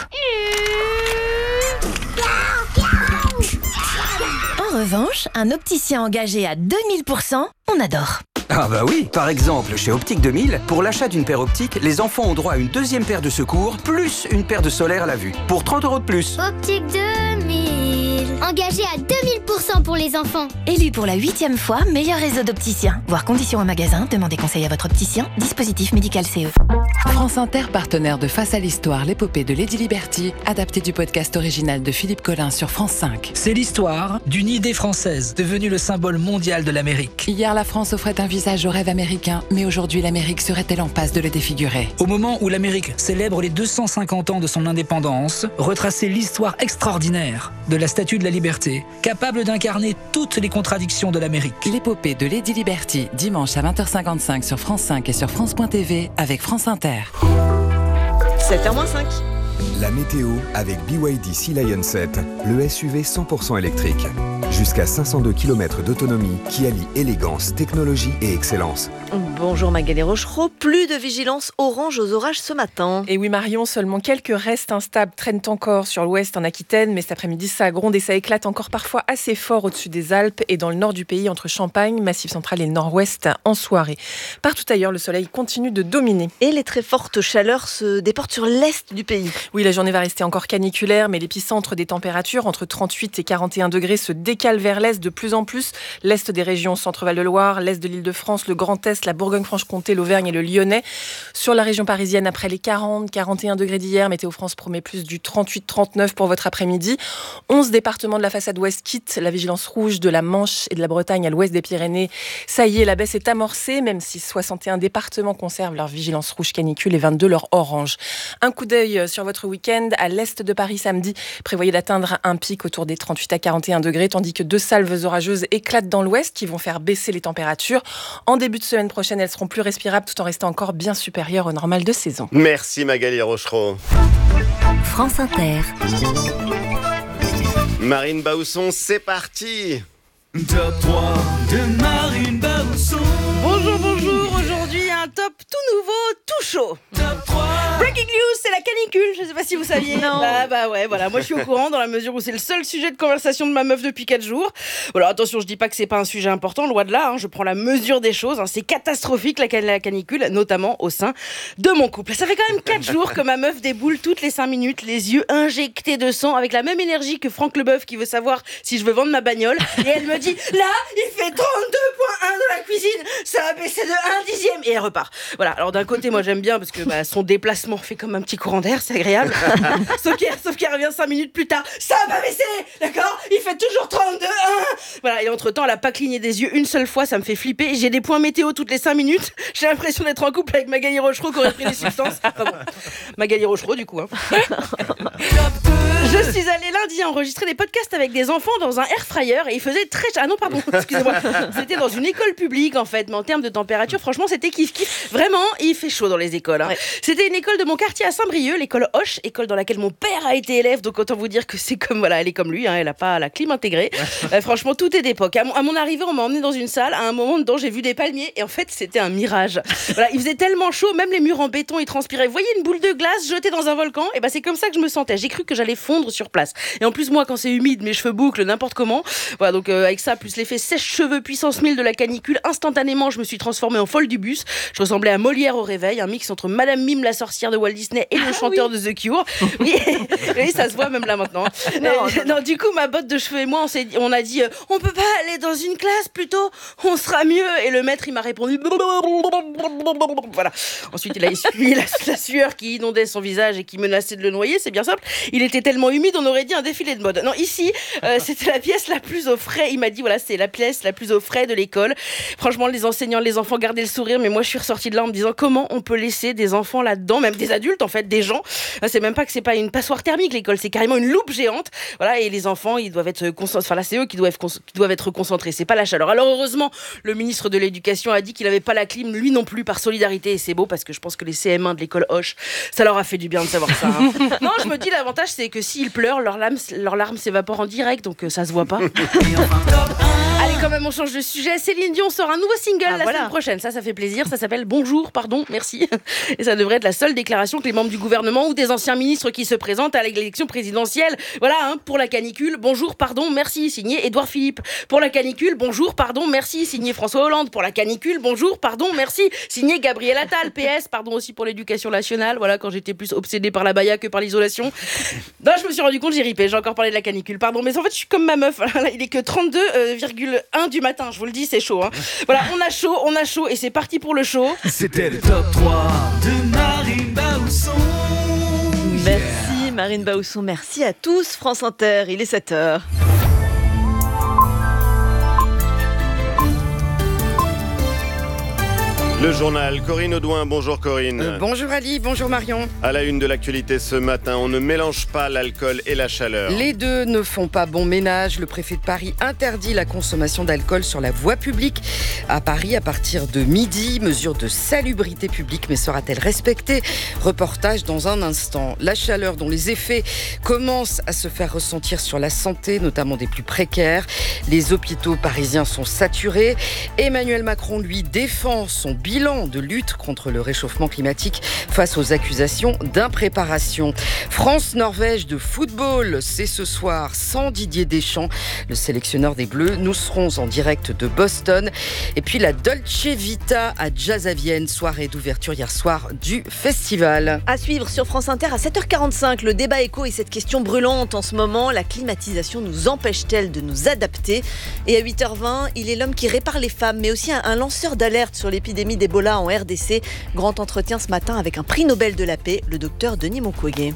En revanche, un opticien engagé à deux mille pour cent, on adore. Ah bah oui, par exemple, chez Optique deux mille, pour l'achat d'une paire optique, les enfants ont droit à une deuxième paire de secours, plus une paire de solaire à la vue, pour trente euros de plus. Optique deux mille, engagé à deux mille pour cent pour les enfants. Élu pour la huitième fois meilleur réseau d'opticiens. Voir conditions en magasin, demandez conseil à votre opticien. Dispositif médical C E. France Inter, partenaire de Face à l'Histoire, l'épopée de Lady Liberty, adapté du podcast original de Philippe Collin sur France cinq. C'est l'histoire d'une idée française, devenue le symbole mondial de l'Amérique. Hier, la France offrait un visage au rêve américain, mais aujourd'hui, l'Amérique serait-elle en passe de le défigurer? Au moment où l'Amérique célèbre les deux cent cinquante ans de son indépendance, retracer l'histoire extraordinaire de la Statue de la Liberté, capable d'incarner toutes les contradictions de l'Amérique. L'épopée de Lady Liberty, dimanche à vingt heures cinquante-cinq sur France cinq et sur France point T V avec France Inter. sept heures moins cinq. La météo avec B Y D Sea Lion sept, le S U V cent pour cent électrique. Jusqu'à cinq cent deux kilomètres d'autonomie qui allie élégance, technologie et excellence. Bonjour Magali Rochereau, plus de vigilance orange aux orages ce matin. Et oui Marion, seulement quelques restes instables traînent encore sur l'ouest en Aquitaine, mais cet après-midi ça gronde et ça éclate encore parfois assez fort au-dessus des Alpes et dans le nord du pays entre Champagne, Massif central et le nord-ouest en soirée. Partout ailleurs, le soleil continue de dominer. Et les très fortes chaleurs se déportent sur l'est du pays. Oui, la journée va rester encore caniculaire, mais l'épicentre des températures entre trente-huit et quarante et un degrés se décale vers l'est de plus en plus. L'est des régions Centre-Val de Loire, l'est de l'Île-de-France, le Grand Est, la Bourgogne-Franche-Comté, l'Auvergne et le Lyonnais. Sur la région parisienne, après les quarante, quarante et un degrés d'hier, Météo France promet plus du trente-huit, trente-neuf pour votre après-midi. onze départements de la façade ouest quittent la vigilance rouge de la Manche et de la Bretagne à l'ouest des Pyrénées. Ça y est, la baisse est amorcée, même si soixante et un départements conservent leur vigilance rouge canicule et vingt-deux leur orange. Un coup d'œil sur votre week-end. À l'est de Paris samedi, prévoyez d'atteindre un pic autour des trente-huit à quarante et un degrés, tandis que deux salves orageuses éclatent dans l'ouest qui vont faire baisser les températures. En début de semaine prochaine, elles seront plus respirables tout en restant encore bien supérieures au normal de saison. Merci Magali Rochereau. France Inter. Marine Bausson, c'est parti. Top trois de Marine Bausson. Bonjour, bonjour. Aujourd'hui, un top tout nouveau, tout chaud. Top trois. Breaking news, c'est la canicule. Je ne sais pas si vous saviez. Non. Bah, bah ouais, voilà. Moi, je suis au courant dans la mesure où c'est le seul sujet de conversation de ma meuf depuis quatre jours. Voilà, attention, je dis pas que c'est pas un sujet important, loin de là. Hein, je prends la mesure des choses. Hein, c'est catastrophique la, la canicule, notamment au sein de mon couple. Ça fait quand même quatre jours que ma meuf déboule toutes les cinq minutes, les yeux injectés de sang, avec la même énergie que Franck Leboeuf qui veut savoir si je veux vendre ma bagnole. Et elle me dit, là, il fait trente-deux virgule un dans la cuisine. Ça a baissé de un dixième. Et elle repart. Voilà. Alors d'un côté, moi j'aime bien parce que bah, son déplacement fait comme un petit courant d'air, c'est agréable. sauf qu'elle sauf qu'elle revient cinq minutes plus tard. Ça a pas baissé, d'accord. Il fait toujours trente-deux virgule un. Voilà. Et entre temps, elle a pas cligné des yeux une seule fois. Ça me fait flipper. J'ai des points météo toutes les cinq minutes. J'ai l'impression d'être en couple avec Magali Rochereau qui aurait pris des substances. Enfin bon. Magali Rochereau du coup. Hein. Je suis allée lundi enregistrer des podcasts avec des enfants dans un air fryer et il faisait très... Ah non, pardon, excusez-moi. C'était dans une école publique en fait, mais en termes de température, franchement, c'était kiff-kiff. Vraiment, il fait chaud dans les écoles. Hein. Ouais. C'était une école de mon quartier à Saint-Brieuc, l'école Hoche, école dans laquelle mon père a été élève, donc autant vous dire que c'est comme, voilà, elle est comme lui, hein, elle n'a pas la clim intégrée. Euh, franchement, tout est d'époque. À mon, à mon arrivée, on m'a emmené dans une salle, à un moment dedans, j'ai vu des palmiers et en fait, c'était un mirage. Voilà, il faisait tellement chaud, même les murs en béton, ils transpiraient. Vous voyez une boule de glace jetée dans un volcan? Et ben, c'est comme ça que je me sentais. J'ai cru que j'allais fondre sur place. Et en plus, moi, quand c'est humide, mes cheveux bouclent n'importe comment. Voilà, donc euh, avec ça, plus l'effet sèche-cheveux puissance mille de la canicule, instantanément, je me suis transformée en folle du bus. Je ressemblais à Molière au réveil, un mix entre Madame Mime, la sorcière de Walt Disney, et le ah, chanteur oui. de The Cure. Oui, oui, ça se voit même là maintenant. Non, euh, non, non, du coup, ma botte de cheveux et moi, on, s'est dit, on a dit, euh, on peut pas aller dans une classe plutôt, on sera mieux. Et le maître, il m'a répondu. Voilà. Ensuite, il a essuyé la, la sueur qui inondait son visage et qui menaçait de le noyer. C'est bien simple. Il était tellement humide, on aurait dit un défilé de mode. Non, ici, euh, c'était la pièce la plus au frais. Il m'a dit, voilà, c'est la pièce la plus au frais de l'école. Franchement, les enseignants, les enfants gardaient le sourire, mais moi, je suis ressortie de là en me disant comment on peut laisser des enfants là-dedans, même des adultes, en fait, des gens. C'est même pas que c'est pas une passoire thermique, l'école, c'est carrément une loupe géante. Voilà, et les enfants, ils doivent être concentrés. Enfin, là, c'est eux qui doivent, qui doivent être concentrés. C'est pas la chaleur. Alors, heureusement, le ministre de l'Éducation a dit qu'il avait pas la clim, lui non plus, par solidarité. Et c'est beau parce que je pense que les C M un de l'école Hoche, ça leur a fait du bien de savoir ça. Hein. Non, je me dis, l'avantage, c'est que s'ils pleurent, leurs larmes, leurs larmes s'évaporent en direct, donc euh, ça se voit pas. Allez, quand même, on change de sujet. Céline Dion sort un nouveau single ah, la voilà. semaine prochaine. Ça, ça fait plaisir. Ça s'appelle Bonjour, pardon, merci. Et ça devrait être la seule déclaration que les membres du gouvernement ou des anciens ministres qui se présentent à l'élection présidentielle. Voilà, hein, pour la canicule. Bonjour, pardon, merci. Signé Édouard Philippe. Pour la canicule. Bonjour, pardon, merci. Signé François Hollande. Pour la canicule. Bonjour, pardon, merci. Signé Gabriel Attal. P S. Pardon aussi pour l'éducation nationale. Voilà, quand j'étais plus obsédée par la baya que par l'isolation. Non, je me suis rendu compte, j'ai ripé. J'ai encore parlé de la canicule. Pardon, mais en fait, je suis comme ma meuf. Il est que trente-deux virgule un du matin. Je vous le dis, c'est chaud. Hein. Voilà, on a chaud, on a chaud et c'est parti pour le show. C'était le top trois de Marine Bausson. Yeah. Merci Marine Bausson, merci à tous. France Inter, il est sept heures. Le journal, Corinne Audouin. Bonjour Corinne. Euh, bonjour Ali, bonjour Marion. À la une de l'actualité ce matin, on ne mélange pas l'alcool et la chaleur. Les deux ne font pas bon ménage. Le préfet de Paris interdit la consommation d'alcool sur la voie publique. À Paris, à partir de midi, mesure de salubrité publique, mais sera-t-elle respectée? Reportage dans un instant. La chaleur dont les effets commencent à se faire ressentir sur la santé, notamment des plus précaires. Les hôpitaux parisiens sont saturés. Emmanuel Macron, lui, défend son bilan de lutte contre le réchauffement climatique face aux accusations d'impréparation. France-Norvège de football, c'est ce soir sans Didier Deschamps, le sélectionneur des Bleus. Nous serons en direct de Boston. Et puis la Dolce Vita à Jazz à Vienne, soirée d'ouverture hier soir du festival. À suivre sur France Inter à sept heures quarante-cinq, le débat éco et cette question brûlante en ce moment, la climatisation nous empêche-t-elle de nous adapter? Et à huit heures vingt, il est l'homme qui répare les femmes, mais aussi un lanceur d'alerte sur l'épidémie d'Ebola en R D C. Grand entretien ce matin avec un prix Nobel de la paix, le docteur Denis Mukwege.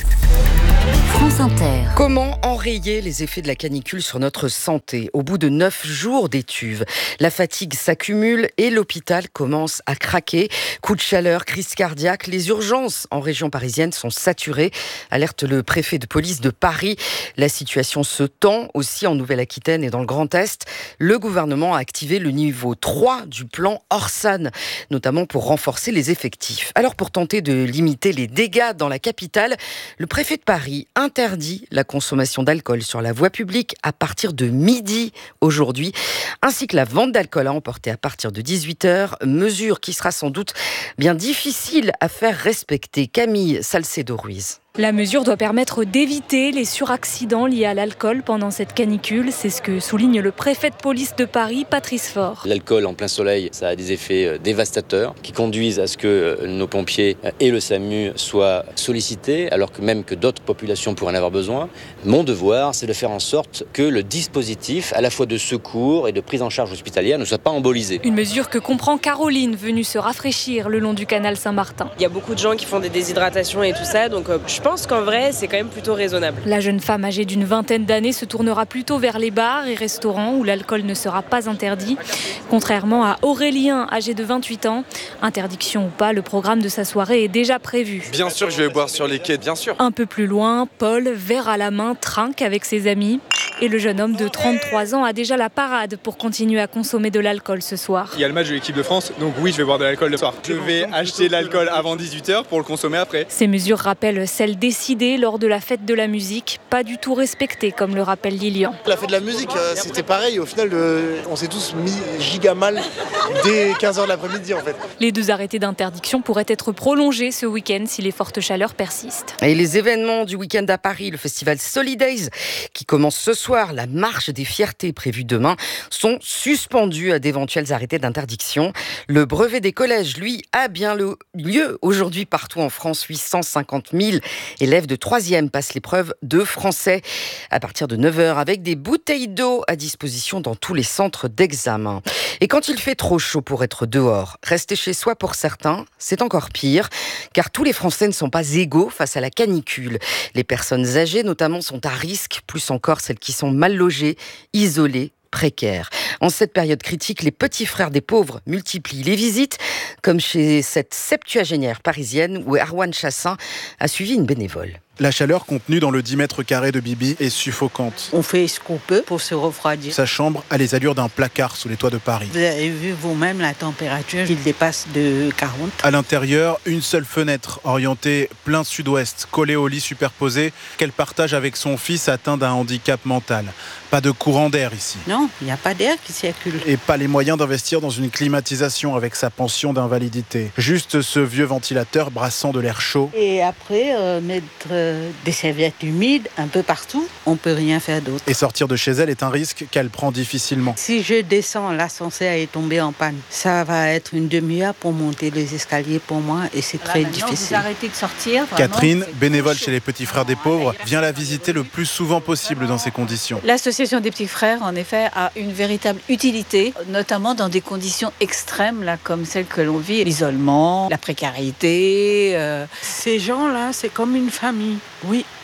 France Inter. Comment enrayer les effets de la canicule sur notre santé? Au bout de neuf jours d'étuve, la fatigue s'accumule et l'hôpital commence à craquer. Coup de chaleur, crise cardiaque, les urgences en région parisienne sont saturées, alerte le préfet de police de Paris. La situation se tend aussi en Nouvelle-Aquitaine et dans le Grand Est. Le gouvernement a activé le niveau trois du plan Orsan, notamment pour renforcer les effectifs. Alors pour tenter de limiter les dégâts dans la capitale, le préfet de Paris interdit la consommation d'alcool sur la voie publique à partir de midi aujourd'hui, ainsi que la vente d'alcool à emporter à partir de dix-huit heures, mesure qui sera sans doute bien difficile à faire respecter. Camille Salcedo-Ruiz. La mesure doit permettre d'éviter les suraccidents liés à l'alcool pendant cette canicule. C'est ce que souligne le préfet de police de Paris, Patrice Faure. L'alcool en plein soleil, ça a des effets dévastateurs qui conduisent à ce que nos pompiers et le SAMU soient sollicités, alors que même que d'autres populations pourraient en avoir besoin. Mon devoir, c'est de faire en sorte que le dispositif, à la fois de secours et de prise en charge hospitalière, ne soit pas embolisé. Une mesure que comprend Caroline, venue se rafraîchir le long du canal Saint-Martin. Il y a beaucoup de gens qui font des déshydratations et tout ça, donc euh, je Je pense qu'en vrai, c'est quand même plutôt raisonnable. La jeune femme âgée d'une vingtaine d'années se tournera plutôt vers les bars et restaurants où l'alcool ne sera pas interdit. Contrairement à Aurélien, âgé de vingt-huit ans. Interdiction ou pas, le programme de sa soirée est déjà prévu. Bien sûr que je vais boire sur les quais, bien sûr. Un peu plus loin, Paul, verre à la main, trinque avec ses amis. Et le jeune homme de trente-trois ans a déjà la parade pour continuer à consommer de l'alcool ce soir. Il y a le match de l'équipe de France, donc oui, je vais boire de l'alcool le soir. Je vais acheter de l'alcool avant dix-huit heures pour le consommer après. Ces mesures rappellent celles décidées lors de la fête de la musique, pas du tout respectées, comme le rappelle Lilian. La fête de la musique, c'était pareil. Au final, on s'est tous mis giga mal dès quinze heures de l'après-midi, en fait. Les deux arrêtés d'interdiction pourraient être prolongés ce week-end si les fortes chaleurs persistent. Et les événements du week-end à Paris, le festival Solidays, qui commence ce soir, la marche des fiertés prévue demain, sont suspendus à d'éventuels arrêtés d'interdiction. Le brevet des collèges, lui, a bien le lieu aujourd'hui partout en France. huit cent cinquante mille élèves de troisième passent l'épreuve de français à partir de neuf heures avec des bouteilles d'eau à disposition dans tous les centres d'examen. Et quand il fait trop chaud pour être dehors, rester chez soi pour certains, c'est encore pire, car tous les Français ne sont pas égaux face à la canicule. Les personnes âgées notamment sont à risque, plus encore celles qui sont mal logées, isolées, précaires. En cette période critique, les petits frères des pauvres multiplient les visites, comme chez cette septuagénaire parisienne où Erwan Chassin a suivi une bénévole. La chaleur contenue dans le dix mètres carrés de Bibi est suffocante. On fait ce qu'on peut pour se refroidir. Sa chambre a les allures d'un placard sous les toits de Paris. Vous avez vu vous-même la température, il dépasse de quarante. À l'intérieur, une seule fenêtre orientée plein sud-ouest, collée au lit superposé, qu'elle partage avec son fils atteint d'un handicap mental. Pas de courant d'air ici. Non, il n'y a pas d'air qui circule. Et pas les moyens d'investir dans une climatisation avec sa pension d'invalidité. Juste ce vieux ventilateur brassant de l'air chaud. Et après, euh, mettre euh, des serviettes humides un peu partout, on peut rien faire d'autre. Et sortir de chez elle est un risque qu'elle prend difficilement. Si je descends, l'ascenseur est tombé en panne. Ça va être une demi-heure pour monter les escaliers pour moi et c'est très difficile. Vous arrêtez de sortir. Vraiment, Catherine, bénévole chez les Petits Frères des Pauvres, vient la visiter le plus souvent possible dans ces conditions. L'association des Petits Frères, en effet, a une véritable utilité, notamment dans des conditions extrêmes, là, comme celles que l'on vit, l'isolement, la précarité. Euh... Ces gens-là, c'est comme une famille, oui.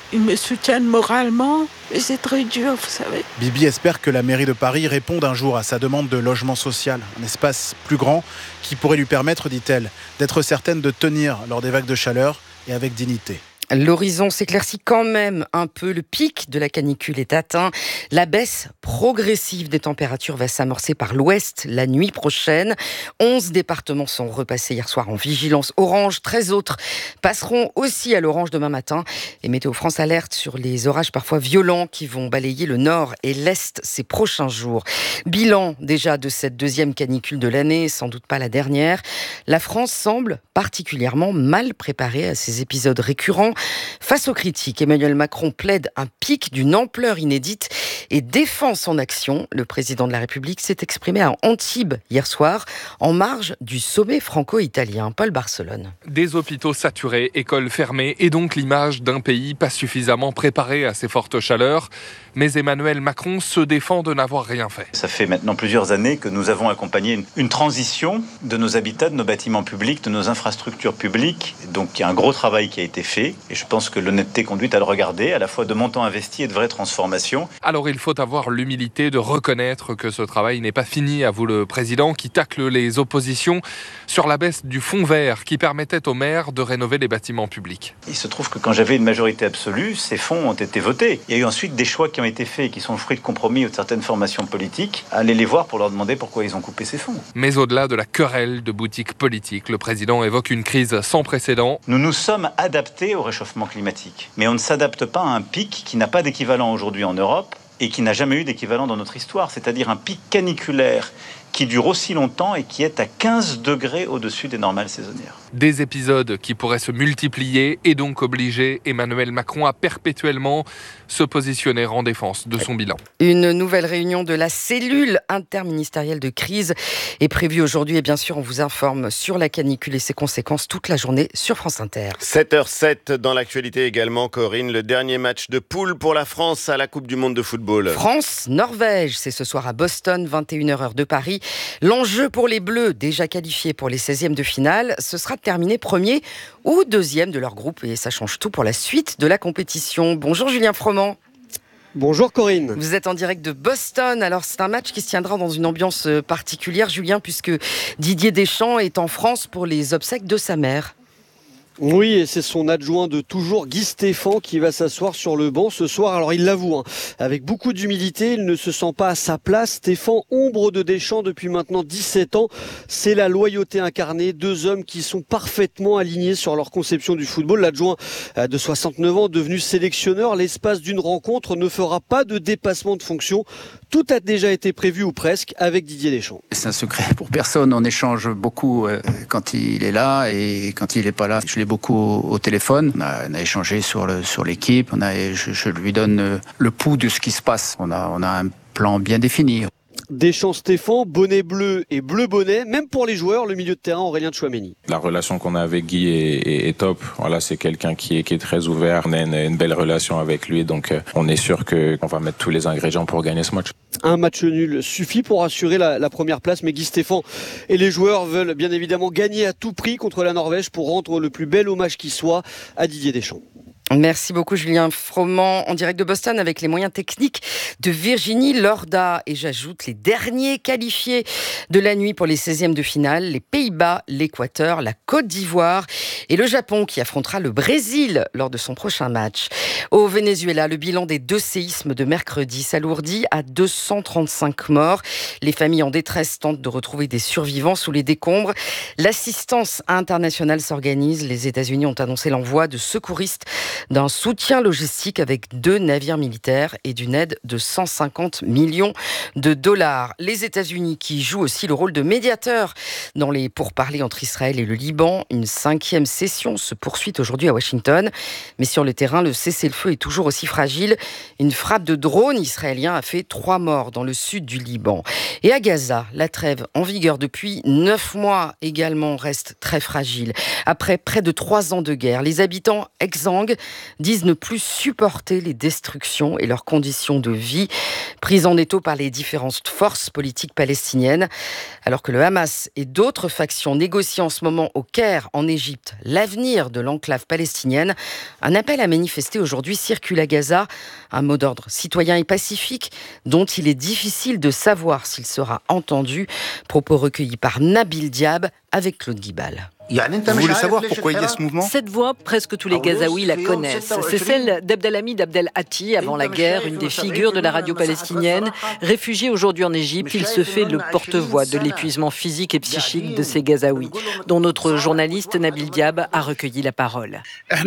ils me soutiennent moralement, mais c'est très dur, vous savez. Bibi espère que la mairie de Paris réponde un jour à sa demande de logement social, un espace plus grand qui pourrait lui permettre, dit-elle, d'être certaine de tenir lors des vagues de chaleur et avec dignité. L'horizon s'éclaircit quand même un peu. Le pic de la canicule est atteint. La baisse progressive des températures va s'amorcer par l'ouest la nuit prochaine. onze départements sont repassés hier soir en vigilance orange. treize autres passeront aussi à l'orange demain matin. Et Météo France alerte sur les orages parfois violents qui vont balayer le nord et l'est ces prochains jours. Bilan déjà de cette deuxième canicule de l'année, sans doute pas la dernière. La France semble particulièrement mal préparée à ces épisodes récurrents. Face aux critiques, Emmanuel Macron plaide un pic d'une ampleur inédite et défend son action. Le président de la République s'est exprimé à Antibes hier soir, en marge du sommet franco-italien. Paul Barcelone. Des hôpitaux saturés, écoles fermées et donc l'image d'un pays pas suffisamment préparé à ces fortes chaleurs. Mais Emmanuel Macron se défend de n'avoir rien fait. Ça fait maintenant plusieurs années que nous avons accompagné une, une transition de nos habitats, de nos bâtiments publics, de nos infrastructures publiques. Donc il y a un gros travail qui a été fait. Et je pense que l'honnêteté conduit à le regarder, à la fois de montants investis et de vraies transformations. Alors il faut avoir l'humilité de reconnaître que ce travail n'est pas fini, avoue le président, qui tacle les oppositions sur la baisse du fonds vert qui permettait aux maires de rénover les bâtiments publics. Il se trouve que quand j'avais une majorité absolue, ces fonds ont été votés. Il y a eu ensuite des choix qui ont été faits et qui sont le fruit de compromis ou de certaines formations politiques. Allez les voir pour leur demander pourquoi ils ont coupé ces fonds. Mais au-delà de la querelle de boutiques politiques, le président évoque une crise sans précédent. Nous nous sommes adaptés au réchauffement climatique. Mais on ne s'adapte pas à un pic qui n'a pas d'équivalent aujourd'hui en Europe et qui n'a jamais eu d'équivalent dans notre histoire, c'est-à-dire un pic caniculaire qui dure aussi longtemps et qui est à quinze degrés au-dessus des normales saisonnières. Des épisodes qui pourraient se multiplier et donc obliger Emmanuel Macron à perpétuellement se positionner en défense de son bilan. Une nouvelle réunion de la cellule interministérielle de crise est prévue aujourd'hui et bien sûr on vous informe sur la canicule et ses conséquences toute la journée sur France Inter. sept heures zéro sept dans l'actualité également, Corinne, le dernier match de poule pour la France à la Coupe du Monde de football. France-Norvège, c'est ce soir à Boston, vingt et une heures heure de Paris. L'enjeu pour les Bleus, déjà qualifiés pour les seizièmes de finale, ce sera de terminer premier ou deuxième de leur groupe et ça change tout pour la suite de la compétition. Bonjour Julien Froment. Bonjour Corinne. Vous êtes en direct de Boston. Alors c'est un match qui se tiendra dans une ambiance particulière, Julien, puisque Didier Deschamps est en France pour les obsèques de sa mère. Oui, et c'est son adjoint de toujours, Guy Stéphane, qui va s'asseoir sur le banc ce soir. Alors il l'avoue, hein, avec beaucoup d'humilité, il ne se sent pas à sa place. Stéphane, ombre de Deschamps depuis maintenant dix-sept ans. C'est la loyauté incarnée, deux hommes qui sont parfaitement alignés sur leur conception du football. L'adjoint de soixante-neuf ans, devenu sélectionneur, l'espace d'une rencontre ne fera pas de dépassement de fonction. Tout a déjà été prévu ou presque avec Didier Deschamps. C'est un secret pour personne. On échange beaucoup euh, quand il est là et quand il n'est pas là, je l'ai beaucoup au, au téléphone. On a, on a échangé sur, le, sur l'équipe. On a, je, je lui donne le pouls de ce qui se passe. On a, on a un plan bien défini. Deschamps Stéphane, bonnet bleu et bleu bonnet, même pour les joueurs, le milieu de terrain Aurélien Tchouaméni. La relation qu'on a avec Guy est, est, est top. Voilà, c'est quelqu'un qui est, qui est très ouvert, on a une, une belle relation avec lui, donc euh, on est sûr qu'on va mettre tous les ingrédients pour gagner ce match. Un match nul suffit pour assurer la, la première place, mais Guy Stéphane et les joueurs veulent bien évidemment gagner à tout prix contre la Norvège pour rendre le plus bel hommage qui soit à Didier Deschamps. Merci beaucoup Julien Froment, en direct de Boston avec les moyens techniques de Virginie Lorda. Et j'ajoute les derniers qualifiés de la nuit pour les seizièmes de finale, les Pays-Bas, l'Équateur, la Côte d'Ivoire et le Japon qui affrontera le Brésil lors de son prochain match. Au Venezuela, le bilan des deux séismes de mercredi s'alourdit à deux cent trente-cinq morts. Les familles en détresse tentent de retrouver des survivants sous les décombres. L'assistance internationale s'organise. Les États-Unis ont annoncé l'envoi de secouristes d'un soutien logistique avec deux navires militaires et d'une aide de cent cinquante millions de dollars. Les États-Unis qui jouent aussi le rôle de médiateur dans les pourparlers entre Israël et le Liban. Une cinquième session se poursuit aujourd'hui à Washington. Mais sur le terrain, le cessez-le-feu est toujours aussi fragile. Une frappe de drone israélien a fait trois morts dans le sud du Liban. Et à Gaza, la trêve en vigueur depuis neuf mois également reste très fragile. Après près de trois ans de guerre, les habitants exsangues disent ne plus supporter les destructions et leurs conditions de vie prises en étau par les différentes forces politiques palestiniennes. Alors que le Hamas et d'autres factions négocient en ce moment au Caire, en Égypte, l'avenir de l'enclave palestinienne, un appel à manifester aujourd'hui circule à Gaza, un mot d'ordre citoyen et pacifique dont il est difficile de savoir s'il sera entendu. Propos recueillis par Nabil Diab avec Claude Guibal. Vous voulez savoir pourquoi il y a ce mouvement ? Cette voix, presque tous les Gazaouis la connaissent. C'est celle d'Abdelhamid Abdel Hatti, avant la guerre, une des figures de la radio palestinienne. Réfugié aujourd'hui en Égypte, il se fait le porte-voix de l'épuisement physique et psychique de ces Gazaouis, dont notre journaliste Nabil Diab a recueilli la parole.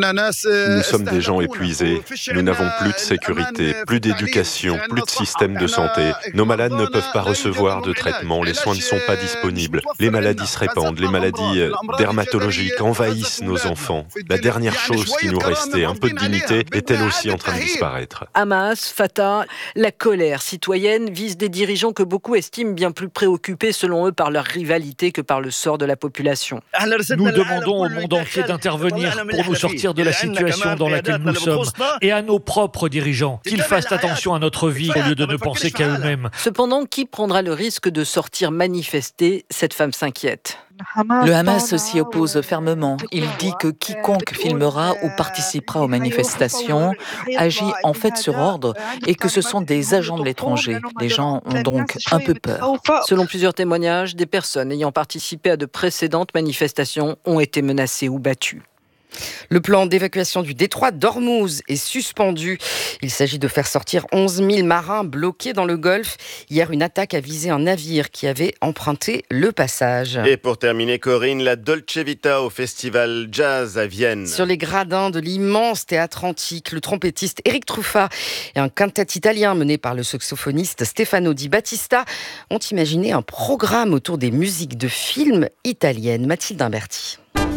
Nous sommes des gens épuisés. Nous n'avons plus de sécurité, plus d'éducation, plus de système de santé. Nos malades ne peuvent pas recevoir de traitement, les soins ne sont pas disponibles. Les maladies se répandent, les maladies dermatologiques envahissent nos enfants. La dernière chose qui nous restait, un peu de dignité, est elle aussi en train de disparaître. Hamas, Fatah, la colère citoyenne vise des dirigeants que beaucoup estiment bien plus préoccupés selon eux par leur rivalité que par le sort de la population. Nous demandons au monde entier d'intervenir pour nous sortir de la situation dans laquelle nous sommes et à nos propres dirigeants qu'ils fassent attention à notre vie au lieu de ne penser qu'à eux-mêmes. Cependant, qui prendra le risque de sortir manifester ? Cette femme s'inquiète. Le Hamas s'y oppose fermement. Il dit que quiconque filmera ou participera aux manifestations agit en fait sur ordre et que ce sont des agents de l'étranger. Les gens ont donc un peu peur. Selon plusieurs témoignages, des personnes ayant participé à de précédentes manifestations ont été menacées ou battues. Le plan d'évacuation du détroit d'Ormuz est suspendu. Il s'agit de faire sortir onze mille marins bloqués dans le Golfe. Hier, une attaque a visé un navire qui avait emprunté le passage. Et pour terminer, Corinne, la Dolce Vita au festival Jazz à Vienne. Sur les gradins de l'immense théâtre antique, le trompettiste Eric Truffat et un quintet italien mené par le saxophoniste Stefano Di Battista ont imaginé un programme autour des musiques de films italiennes. Mathilde Imberti.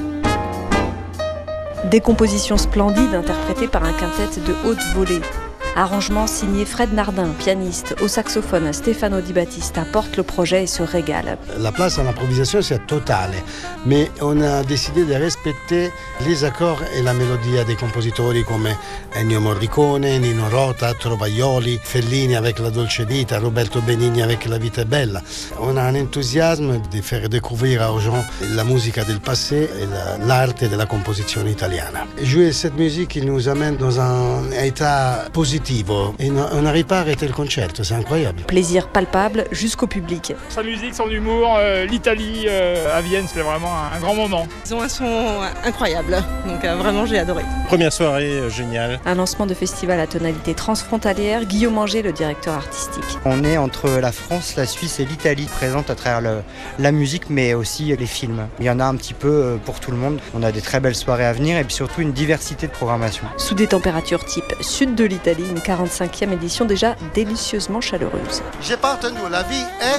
Des compositions splendides interprétées par un quintet de haute volée. Arrangement signé Fred Nardin, pianiste. Au saxophone, Stefano Di Battista porte le projet et se régale. La place à l'improvisation, c'est totale. Mais on a décidé de respecter les accords et la mélodie des compositeurs comme Ennio Morricone, Nino Rota, Trovaioli, Fellini avec la Dolce Vita, Roberto Benigni avec La Vita è Bella. On a un enthousiasme de faire découvrir aux gens la musique du passé et l'art de la composition italienne. Jouer cette musique, il nous amène dans un état positif. Et on n'arrive pas à arrêter le concerto, c'est incroyable. Plaisir palpable jusqu'au public. Sa musique, son humour, euh, l'Italie euh, à Vienne, c'était vraiment un, un grand moment. Ils ont un son incroyable, donc euh, vraiment j'ai adoré. Première soirée euh, géniale. Un lancement de festival à tonalité transfrontalière. Guillaume Anger, le directeur artistique. On est entre la France, la Suisse et l'Italie, présente à travers le, la musique, mais aussi les films. Il y en a un petit peu pour tout le monde. On a des très belles soirées à venir et puis surtout une diversité de programmation. Sous des températures type sud de l'Italie, une quarante-cinquième édition déjà délicieusement chaleureuse. J'ai pas entendu, la vie est...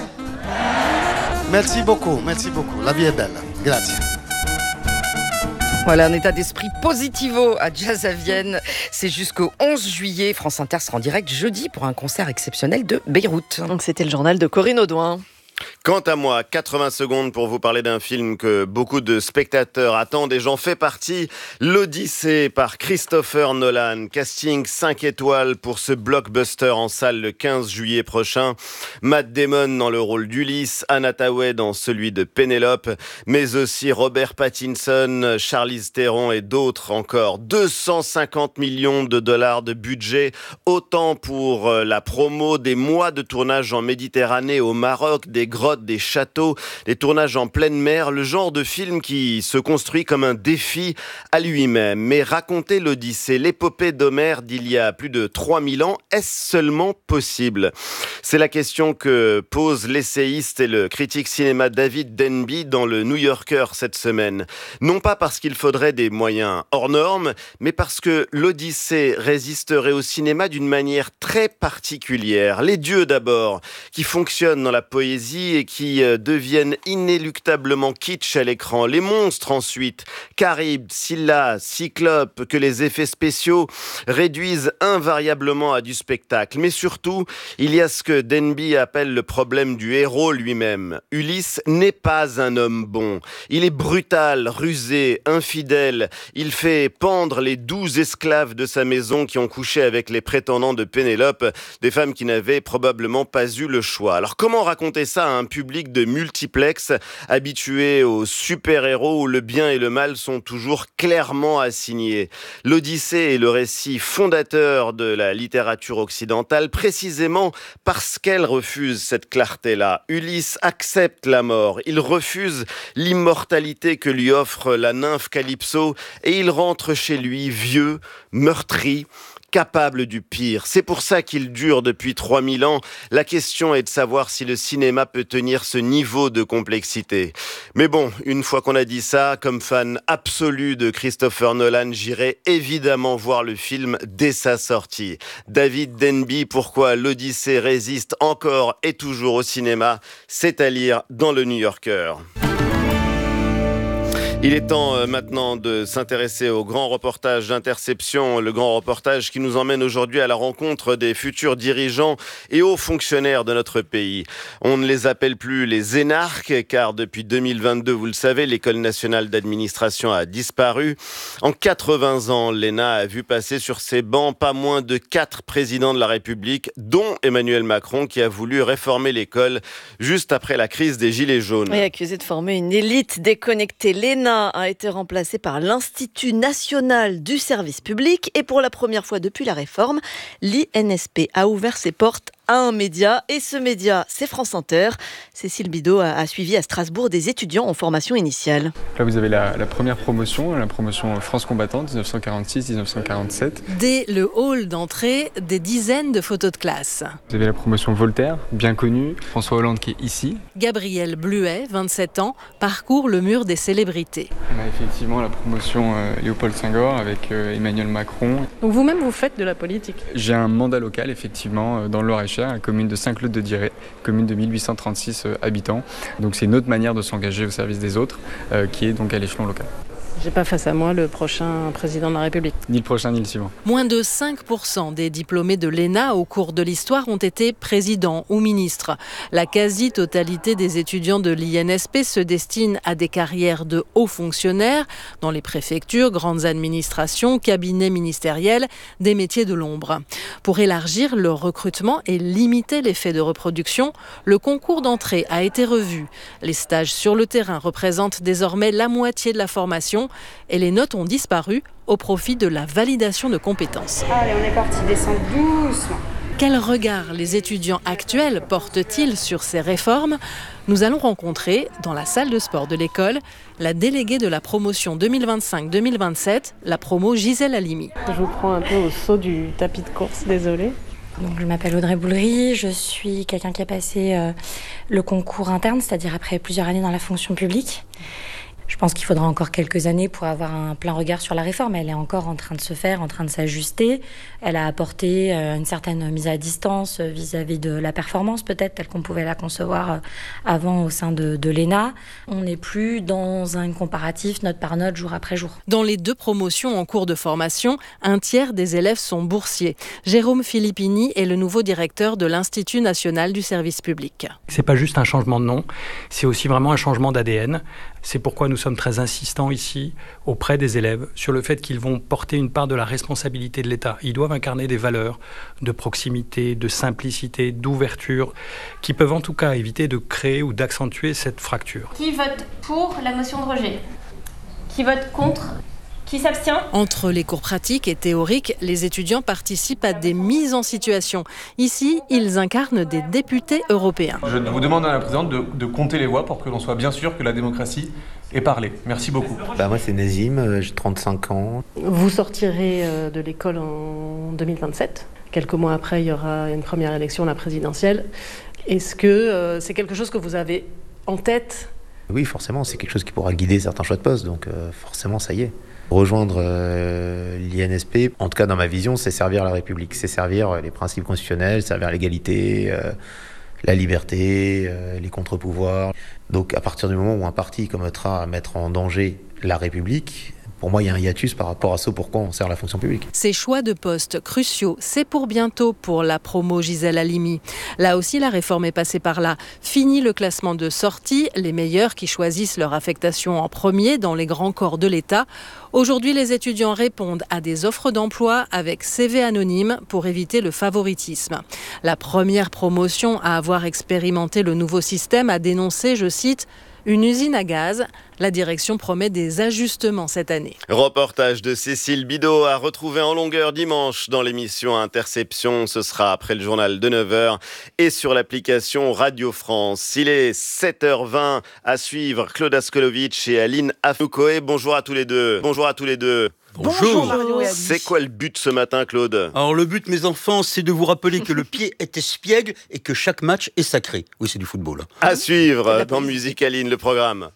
Merci beaucoup, merci beaucoup. La vie est belle. Grazie. Voilà, un état d'esprit positivo à Jazz à Vienne. C'est jusqu'au onze juillet. France Inter sera en direct jeudi pour un concert exceptionnel de Beyrouth. Donc c'était le journal de Corinne Audouin. Quant à moi, quatre-vingts secondes pour vous parler d'un film que beaucoup de spectateurs attendent et j'en fais partie. L'Odyssée par Christopher Nolan. Casting cinq étoiles pour ce blockbuster en salle le quinze juillet prochain. Matt Damon dans le rôle d'Ulysse, Anna Thaoué dans celui de Pénélope, mais aussi Robert Pattinson, Charlize Theron et d'autres encore. deux cent cinquante millions de dollars de budget, autant pour la promo, des mois de tournage en Méditerranée, au Maroc, des grottes, des châteaux, des tournages en pleine mer, le genre de film qui se construit comme un défi à lui-même. Mais raconter l'Odyssée, l'épopée d'Homère d'il y a plus de trois mille ans, est-ce seulement possible ? C'est la question que pose l'essayiste et le critique cinéma David Denby dans le New Yorker cette semaine. Non pas parce qu'il faudrait des moyens hors normes, mais parce que l'Odyssée résisterait au cinéma d'une manière très particulière. Les dieux d'abord, qui fonctionnent dans la poésie et qui deviennent inéluctablement kitsch à l'écran. Les monstres ensuite, Charybde, Scylla, Cyclope, que les effets spéciaux réduisent invariablement à du spectacle. Mais surtout, il y a ce que Denby appelle le problème du héros lui-même. Ulysse n'est pas un homme bon. Il est brutal, rusé, infidèle. Il fait pendre les douze esclaves de sa maison qui ont couché avec les prétendants de Pénélope, des femmes qui n'avaient probablement pas eu le choix. Alors comment raconter ça à un public de multiplex, habitué aux super-héros où le bien et le mal sont toujours clairement assignés? L'Odyssée est le récit fondateur de la littérature occidentale, précisément parce qu'elle refuse cette clarté-là. Ulysse accepte la mort, il refuse l'immortalité que lui offre la nymphe Calypso et il rentre chez lui vieux, meurtri, capable du pire. C'est pour ça qu'il dure depuis trois mille ans. La question est de savoir si le cinéma peut tenir ce niveau de complexité. Mais bon, une fois qu'on a dit ça, comme fan absolu de Christopher Nolan, j'irai évidemment voir le film dès sa sortie. David Denby, pourquoi l'Odyssée résiste encore et toujours au cinéma, c'est à lire dans le New Yorker. Il est temps euh, maintenant de s'intéresser au grand reportage d'Interception, le grand reportage qui nous emmène aujourd'hui à la rencontre des futurs dirigeants et hauts fonctionnaires de notre pays. On ne les appelle plus les énarques, car depuis deux mille vingt-deux, vous le savez, l'École nationale d'administration a disparu. En quatre-vingts ans, l'E N A a vu passer sur ses bancs pas moins de quatre présidents de la République, dont Emmanuel Macron, qui a voulu réformer l'école juste après la crise des Gilets jaunes. Et accusé de former une élite déconnectée, l'E N A a été remplacé par l'Institut national du service public et pour la première fois depuis la réforme, l'I N S P a ouvert ses portes à un média et ce média, c'est France Inter. Cécile Bidot a, a suivi à Strasbourg des étudiants en formation initiale. Là, vous avez la, la première promotion, la promotion France combattante dix-neuf cent quarante-six dix-neuf cent quarante-sept. Dès le hall d'entrée, des dizaines de photos de classe. Vous avez la promotion Voltaire, bien connue, François Hollande qui est ici. Gabriel Bluet, vingt-sept ans, parcourt le mur des célébrités. On a effectivement la promotion euh, Léopold Senghor avec euh, Emmanuel Macron. Donc vous-même, vous faites de la politique? J'ai un mandat local, effectivement, euh, dans le Loir-et-Cher, la commune de Saint-Claude-de-Diré, commune de mille huit cent trente-six euh, habitants. Donc c'est une autre manière de s'engager au service des autres, euh, qui est donc à l'échelon local. J'ai pas face à moi le prochain président de la République. Ni le prochain, ni le suivant. Moins de cinq pour cent des diplômés de l'E N A au cours de l'histoire ont été présidents ou ministres. La quasi-totalité des étudiants de l'I N S P se destinent à des carrières de hauts fonctionnaires dans les préfectures, grandes administrations, cabinets ministériels, des métiers de l'ombre. Pour élargir le recrutement et limiter l'effet de reproduction, le concours d'entrée a été revu. Les stages sur le terrain représentent désormais la moitié de la formation et les notes ont disparu au profit de la validation de compétences. Allez, on est parti, descendre doucement. Quel regard les étudiants actuels portent-ils sur ces réformes ? Nous allons rencontrer, dans la salle de sport de l'école, la déléguée de la promotion deux mille vingt-cinq deux mille vingt-sept, la promo Gisèle Halimi. Je vous prends un peu au saut du tapis de course, désolée. Donc, je m'appelle Audrey Boulery, je suis quelqu'un qui a passé euh, le concours interne, c'est-à-dire après plusieurs années dans la fonction publique. Je pense qu'il faudra encore quelques années pour avoir un plein regard sur la réforme. Elle est encore en train de se faire, en train de s'ajuster. Elle a apporté une certaine mise à distance vis-à-vis de la performance, peut-être, telle qu'on pouvait la concevoir avant au sein de, de l'E N A. On n'est plus dans un comparatif note par note, jour après jour. Dans les deux promotions en cours de formation, un tiers des élèves sont boursiers. Jérôme Filippini est le nouveau directeur de l'Institut national du service public. C'est pas juste un changement de nom, c'est aussi vraiment un changement d'A D N. C'est pourquoi nous sommes très insistants ici auprès des élèves sur le fait qu'ils vont porter une part de la responsabilité de l'État. Ils doivent incarner des valeurs de proximité, de simplicité, d'ouverture, qui peuvent en tout cas éviter de créer ou d'accentuer cette fracture. Qui vote pour la motion de rejet ? Qui vote contre ? Qui s'abstient ? Entre les cours pratiques et théoriques, les étudiants participent à des mises en situation. Ici, ils incarnent des députés européens. Je vous demande, Madame la Présidente, de, de compter les voix pour que l'on soit bien sûr que la démocratie est parlée. Merci beaucoup. Bah moi, c'est Nazim, j'ai trente-cinq ans. Vous sortirez de l'école en deux mille vingt-sept. Quelques mois après, il y aura une première élection, la présidentielle. Est-ce que euh, c'est quelque chose que vous avez en tête ? Oui, forcément, c'est quelque chose qui pourra guider certains choix de poste, donc euh, forcément, ça y est. Rejoindre euh, l'I N S P, en tout cas dans ma vision, c'est servir la République, c'est servir les principes constitutionnels, servir l'égalité, euh, la liberté, euh, les contre-pouvoirs. Donc à partir du moment où un parti commettra à mettre en danger la République, pour moi, il y a un hiatus par rapport à ce pourquoi on sert la fonction publique. Ces choix de postes cruciaux, c'est pour bientôt pour la promo Gisèle Halimi. Là aussi, la réforme est passée par là. Fini le classement de sortie, les meilleurs qui choisissent leur affectation en premier dans les grands corps de l'État. Aujourd'hui, les étudiants répondent à des offres d'emploi avec C V anonyme pour éviter le favoritisme. La première promotion à avoir expérimenté le nouveau système a dénoncé, je cite, une usine à gaz. La direction promet des ajustements cette année. Reportage de Cécile Bidot à retrouver en longueur dimanche dans l'émission Interception. Ce sera après le journal de neuf heures et sur l'application Radio France. Il est sept heures vingt à suivre Claude Askolovitch et Aline Afnoukoé. Bonjour à tous les deux. Bonjour à tous les deux. Bonjour. Bonjour. C'est quoi le but ce matin, Claude ? Alors le but, mes enfants, c'est de vous rappeler que le pied est espiègle et que chaque match est sacré. Oui, c'est du football. À suivre dans Musique Aline, le programme.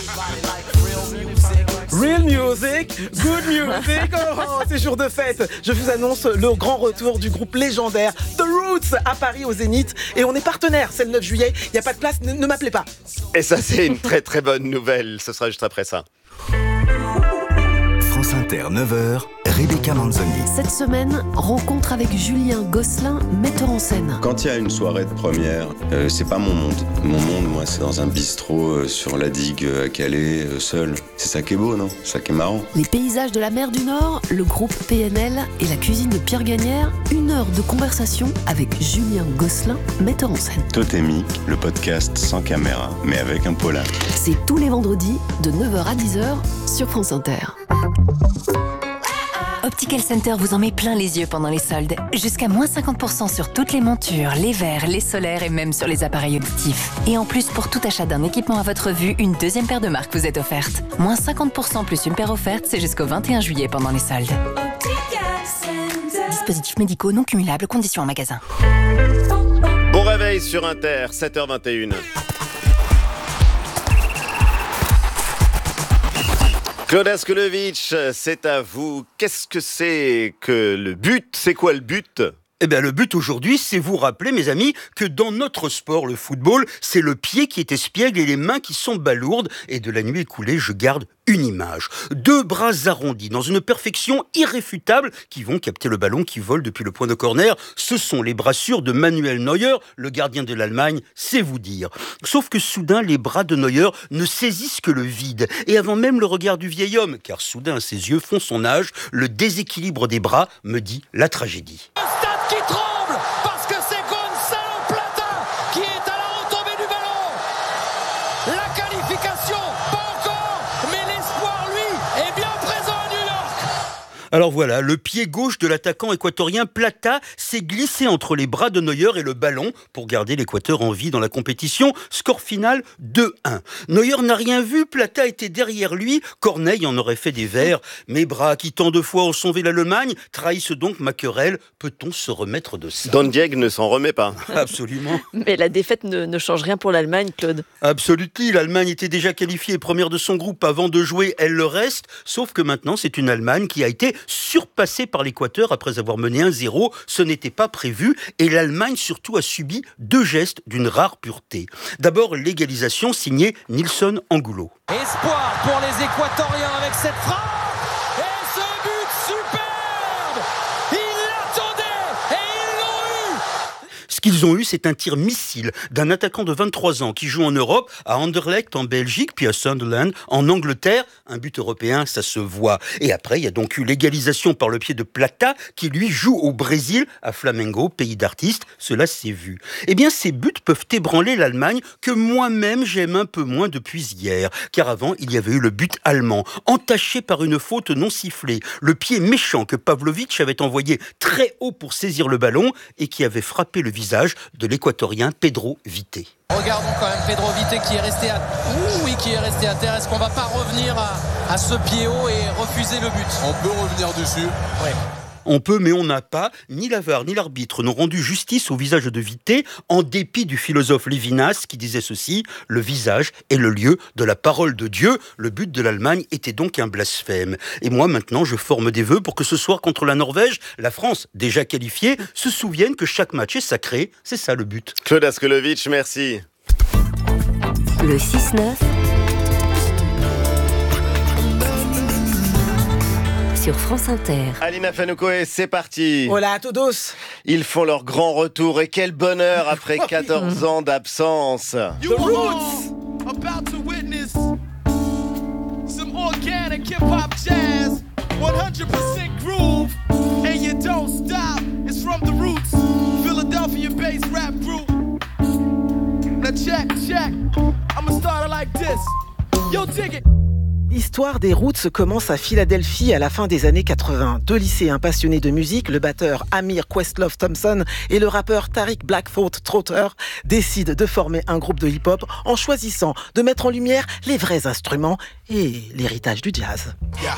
Real music, good music, oh, c'est jour de fête. Je vous annonce le grand retour du groupe légendaire The Roots à Paris au Zénith. Et on est partenaire, c'est le neuf juillet, il n'y a pas de place, ne, ne m'appelez pas. Et ça, c'est une très très bonne nouvelle, ce sera juste après ça. France Inter, neuf heures, Rebecca Manzoni. Cette semaine, rencontre avec Julien Gosselin, metteur en scène. Quand il y a une soirée de première, euh, c'est pas mon monde. Mon monde, moi, c'est dans un bistrot euh, sur la digue euh, à Calais, euh, seul. C'est ça qui est beau, non ? C'est ça qui est marrant. Les paysages de la mer du Nord, le groupe P N L et la cuisine de Pierre Gagnère. Une heure de conversation avec Julien Gosselin, metteur en scène. Totémique, le podcast sans caméra, mais avec un polar. C'est tous les vendredis de neuf heures à dix heures sur France Inter. Optical Center vous en met plein les yeux pendant les soldes. Jusqu'à moins cinquante pour cent sur toutes les montures, les verres, les solaires et même sur les appareils auditifs. Et en plus, pour tout achat d'un équipement à votre vue, une deuxième paire de marques vous est offerte. Moins cinquante pour cent plus une paire offerte, c'est jusqu'au vingt et un juillet pendant les soldes. Dispositifs médicaux non cumulables, conditions en magasin. Bon réveil sur Inter, sept heures vingt et une. Claude Askolovitch, c'est à vous. Qu'est-ce que c'est que le but ? C'est quoi le but ? Eh bien, le but aujourd'hui, c'est vous rappeler, mes amis, que dans notre sport, le football, c'est le pied qui est espiègle et les mains qui sont balourdes. Et de la nuit écoulée, je garde une image. Deux bras arrondis, dans une perfection irréfutable, qui vont capter le ballon qui vole depuis le point de corner. Ce sont les brassures de Manuel Neuer, le gardien de l'Allemagne, c'est vous dire. Sauf que soudain, les bras de Neuer ne saisissent que le vide. Et avant même le regard du vieil homme, car soudain, ses yeux font son âge, le déséquilibre des bras me dit la tragédie. Qui tremble parce que c'est Gonzalo Plata qui est à la retombée du ballon. La qualification, pas encore, mais l'espoir, lui, est bien présent à New York. Alors voilà, le pied gauche de l'attaquant équatorien Plata s'est glissé entre les bras de Neuer et le ballon pour garder l'Équateur en vie dans la compétition. Score final deux un. Neuer n'a rien vu, Plata était derrière lui. Corneille en aurait fait des vers. Mes bras qui tant de fois ont sauvé l'Allemagne trahissent donc ma querelle. Peut-on se remettre de ça ? Don Diego ne s'en remet pas. Absolument. Mais la défaite ne, ne change rien pour l'Allemagne, Claude. Absolument. L'Allemagne était déjà qualifiée première de son groupe avant de jouer. Elle le reste. Sauf que maintenant, c'est une Allemagne qui a été surpassée par l'Équateur après avoir mené un zéro. Ce n'était pas prévu et l'Allemagne surtout a subi deux gestes d'une rare pureté. D'abord, l'égalisation signée Nilsson Angulo. Espoir pour les Équatoriens avec cette frappe et ce but superbe. Ils l'attendaient et ils l'ont eu. Ce qu'ils ont eu, c'est un tir missile d'un attaquant de vingt-trois ans qui joue en Europe, à Anderlecht en Belgique, puis à Sunderland en Angleterre. Un but européen, ça se voit. Et après, il y a donc eu l'égalisation par le pied de Plata, qui lui joue au Brésil, à Flamengo, pays d'artistes. Cela s'est vu. Eh bien, ces buts peuvent ébranler l'Allemagne, que moi-même j'aime un peu moins depuis hier. Car avant, il y avait eu le but allemand, entaché par une faute non sifflée. Le pied méchant que Pavlovic avait envoyé très haut pour saisir le ballon et qui avait frappé le visage de l'Équatorien Pedro Vite. Regardons quand même Pedro Vite qui est resté à, Ouh, oui, qui est resté à terre. Est-ce qu'on va pas revenir à, à ce pied haut et refuser le but ? On peut revenir dessus. Ouais. On peut, mais on n'a pas. Ni la V A R, ni l'arbitre n'ont rendu justice au visage de Vité, en dépit du philosophe Lévinas qui disait ceci: le visage est le lieu de la parole de Dieu. Le but de l'Allemagne était donc un blasphème. Et moi, maintenant, je forme des vœux pour que ce soir, contre la Norvège, la France, déjà qualifiée, se souvienne que chaque match est sacré. C'est ça le but. Claude Askelovitch, merci. Le six neuf sur France Inter. Alina Fanoukoé, c'est parti. Hola a todos. Ils font leur grand retour et quel bonheur après quatorze ans d'absence. The Roots about to witness some organic hip-hop jazz, one hundred percent groove, and you don't stop. It's from The Roots, Philadelphia-based rap group. Now check, check. I'ma start it like this. Yo, dig it. L'histoire des Roots commence à Philadelphie à la fin des années quatre-vingts. Deux lycéens passionnés de musique, le batteur Amir Questlove Thompson et le rappeur Tariq Blackthroat Trotter, décident de former un groupe de hip-hop en choisissant de mettre en lumière les vrais instruments et l'héritage du jazz. Yeah.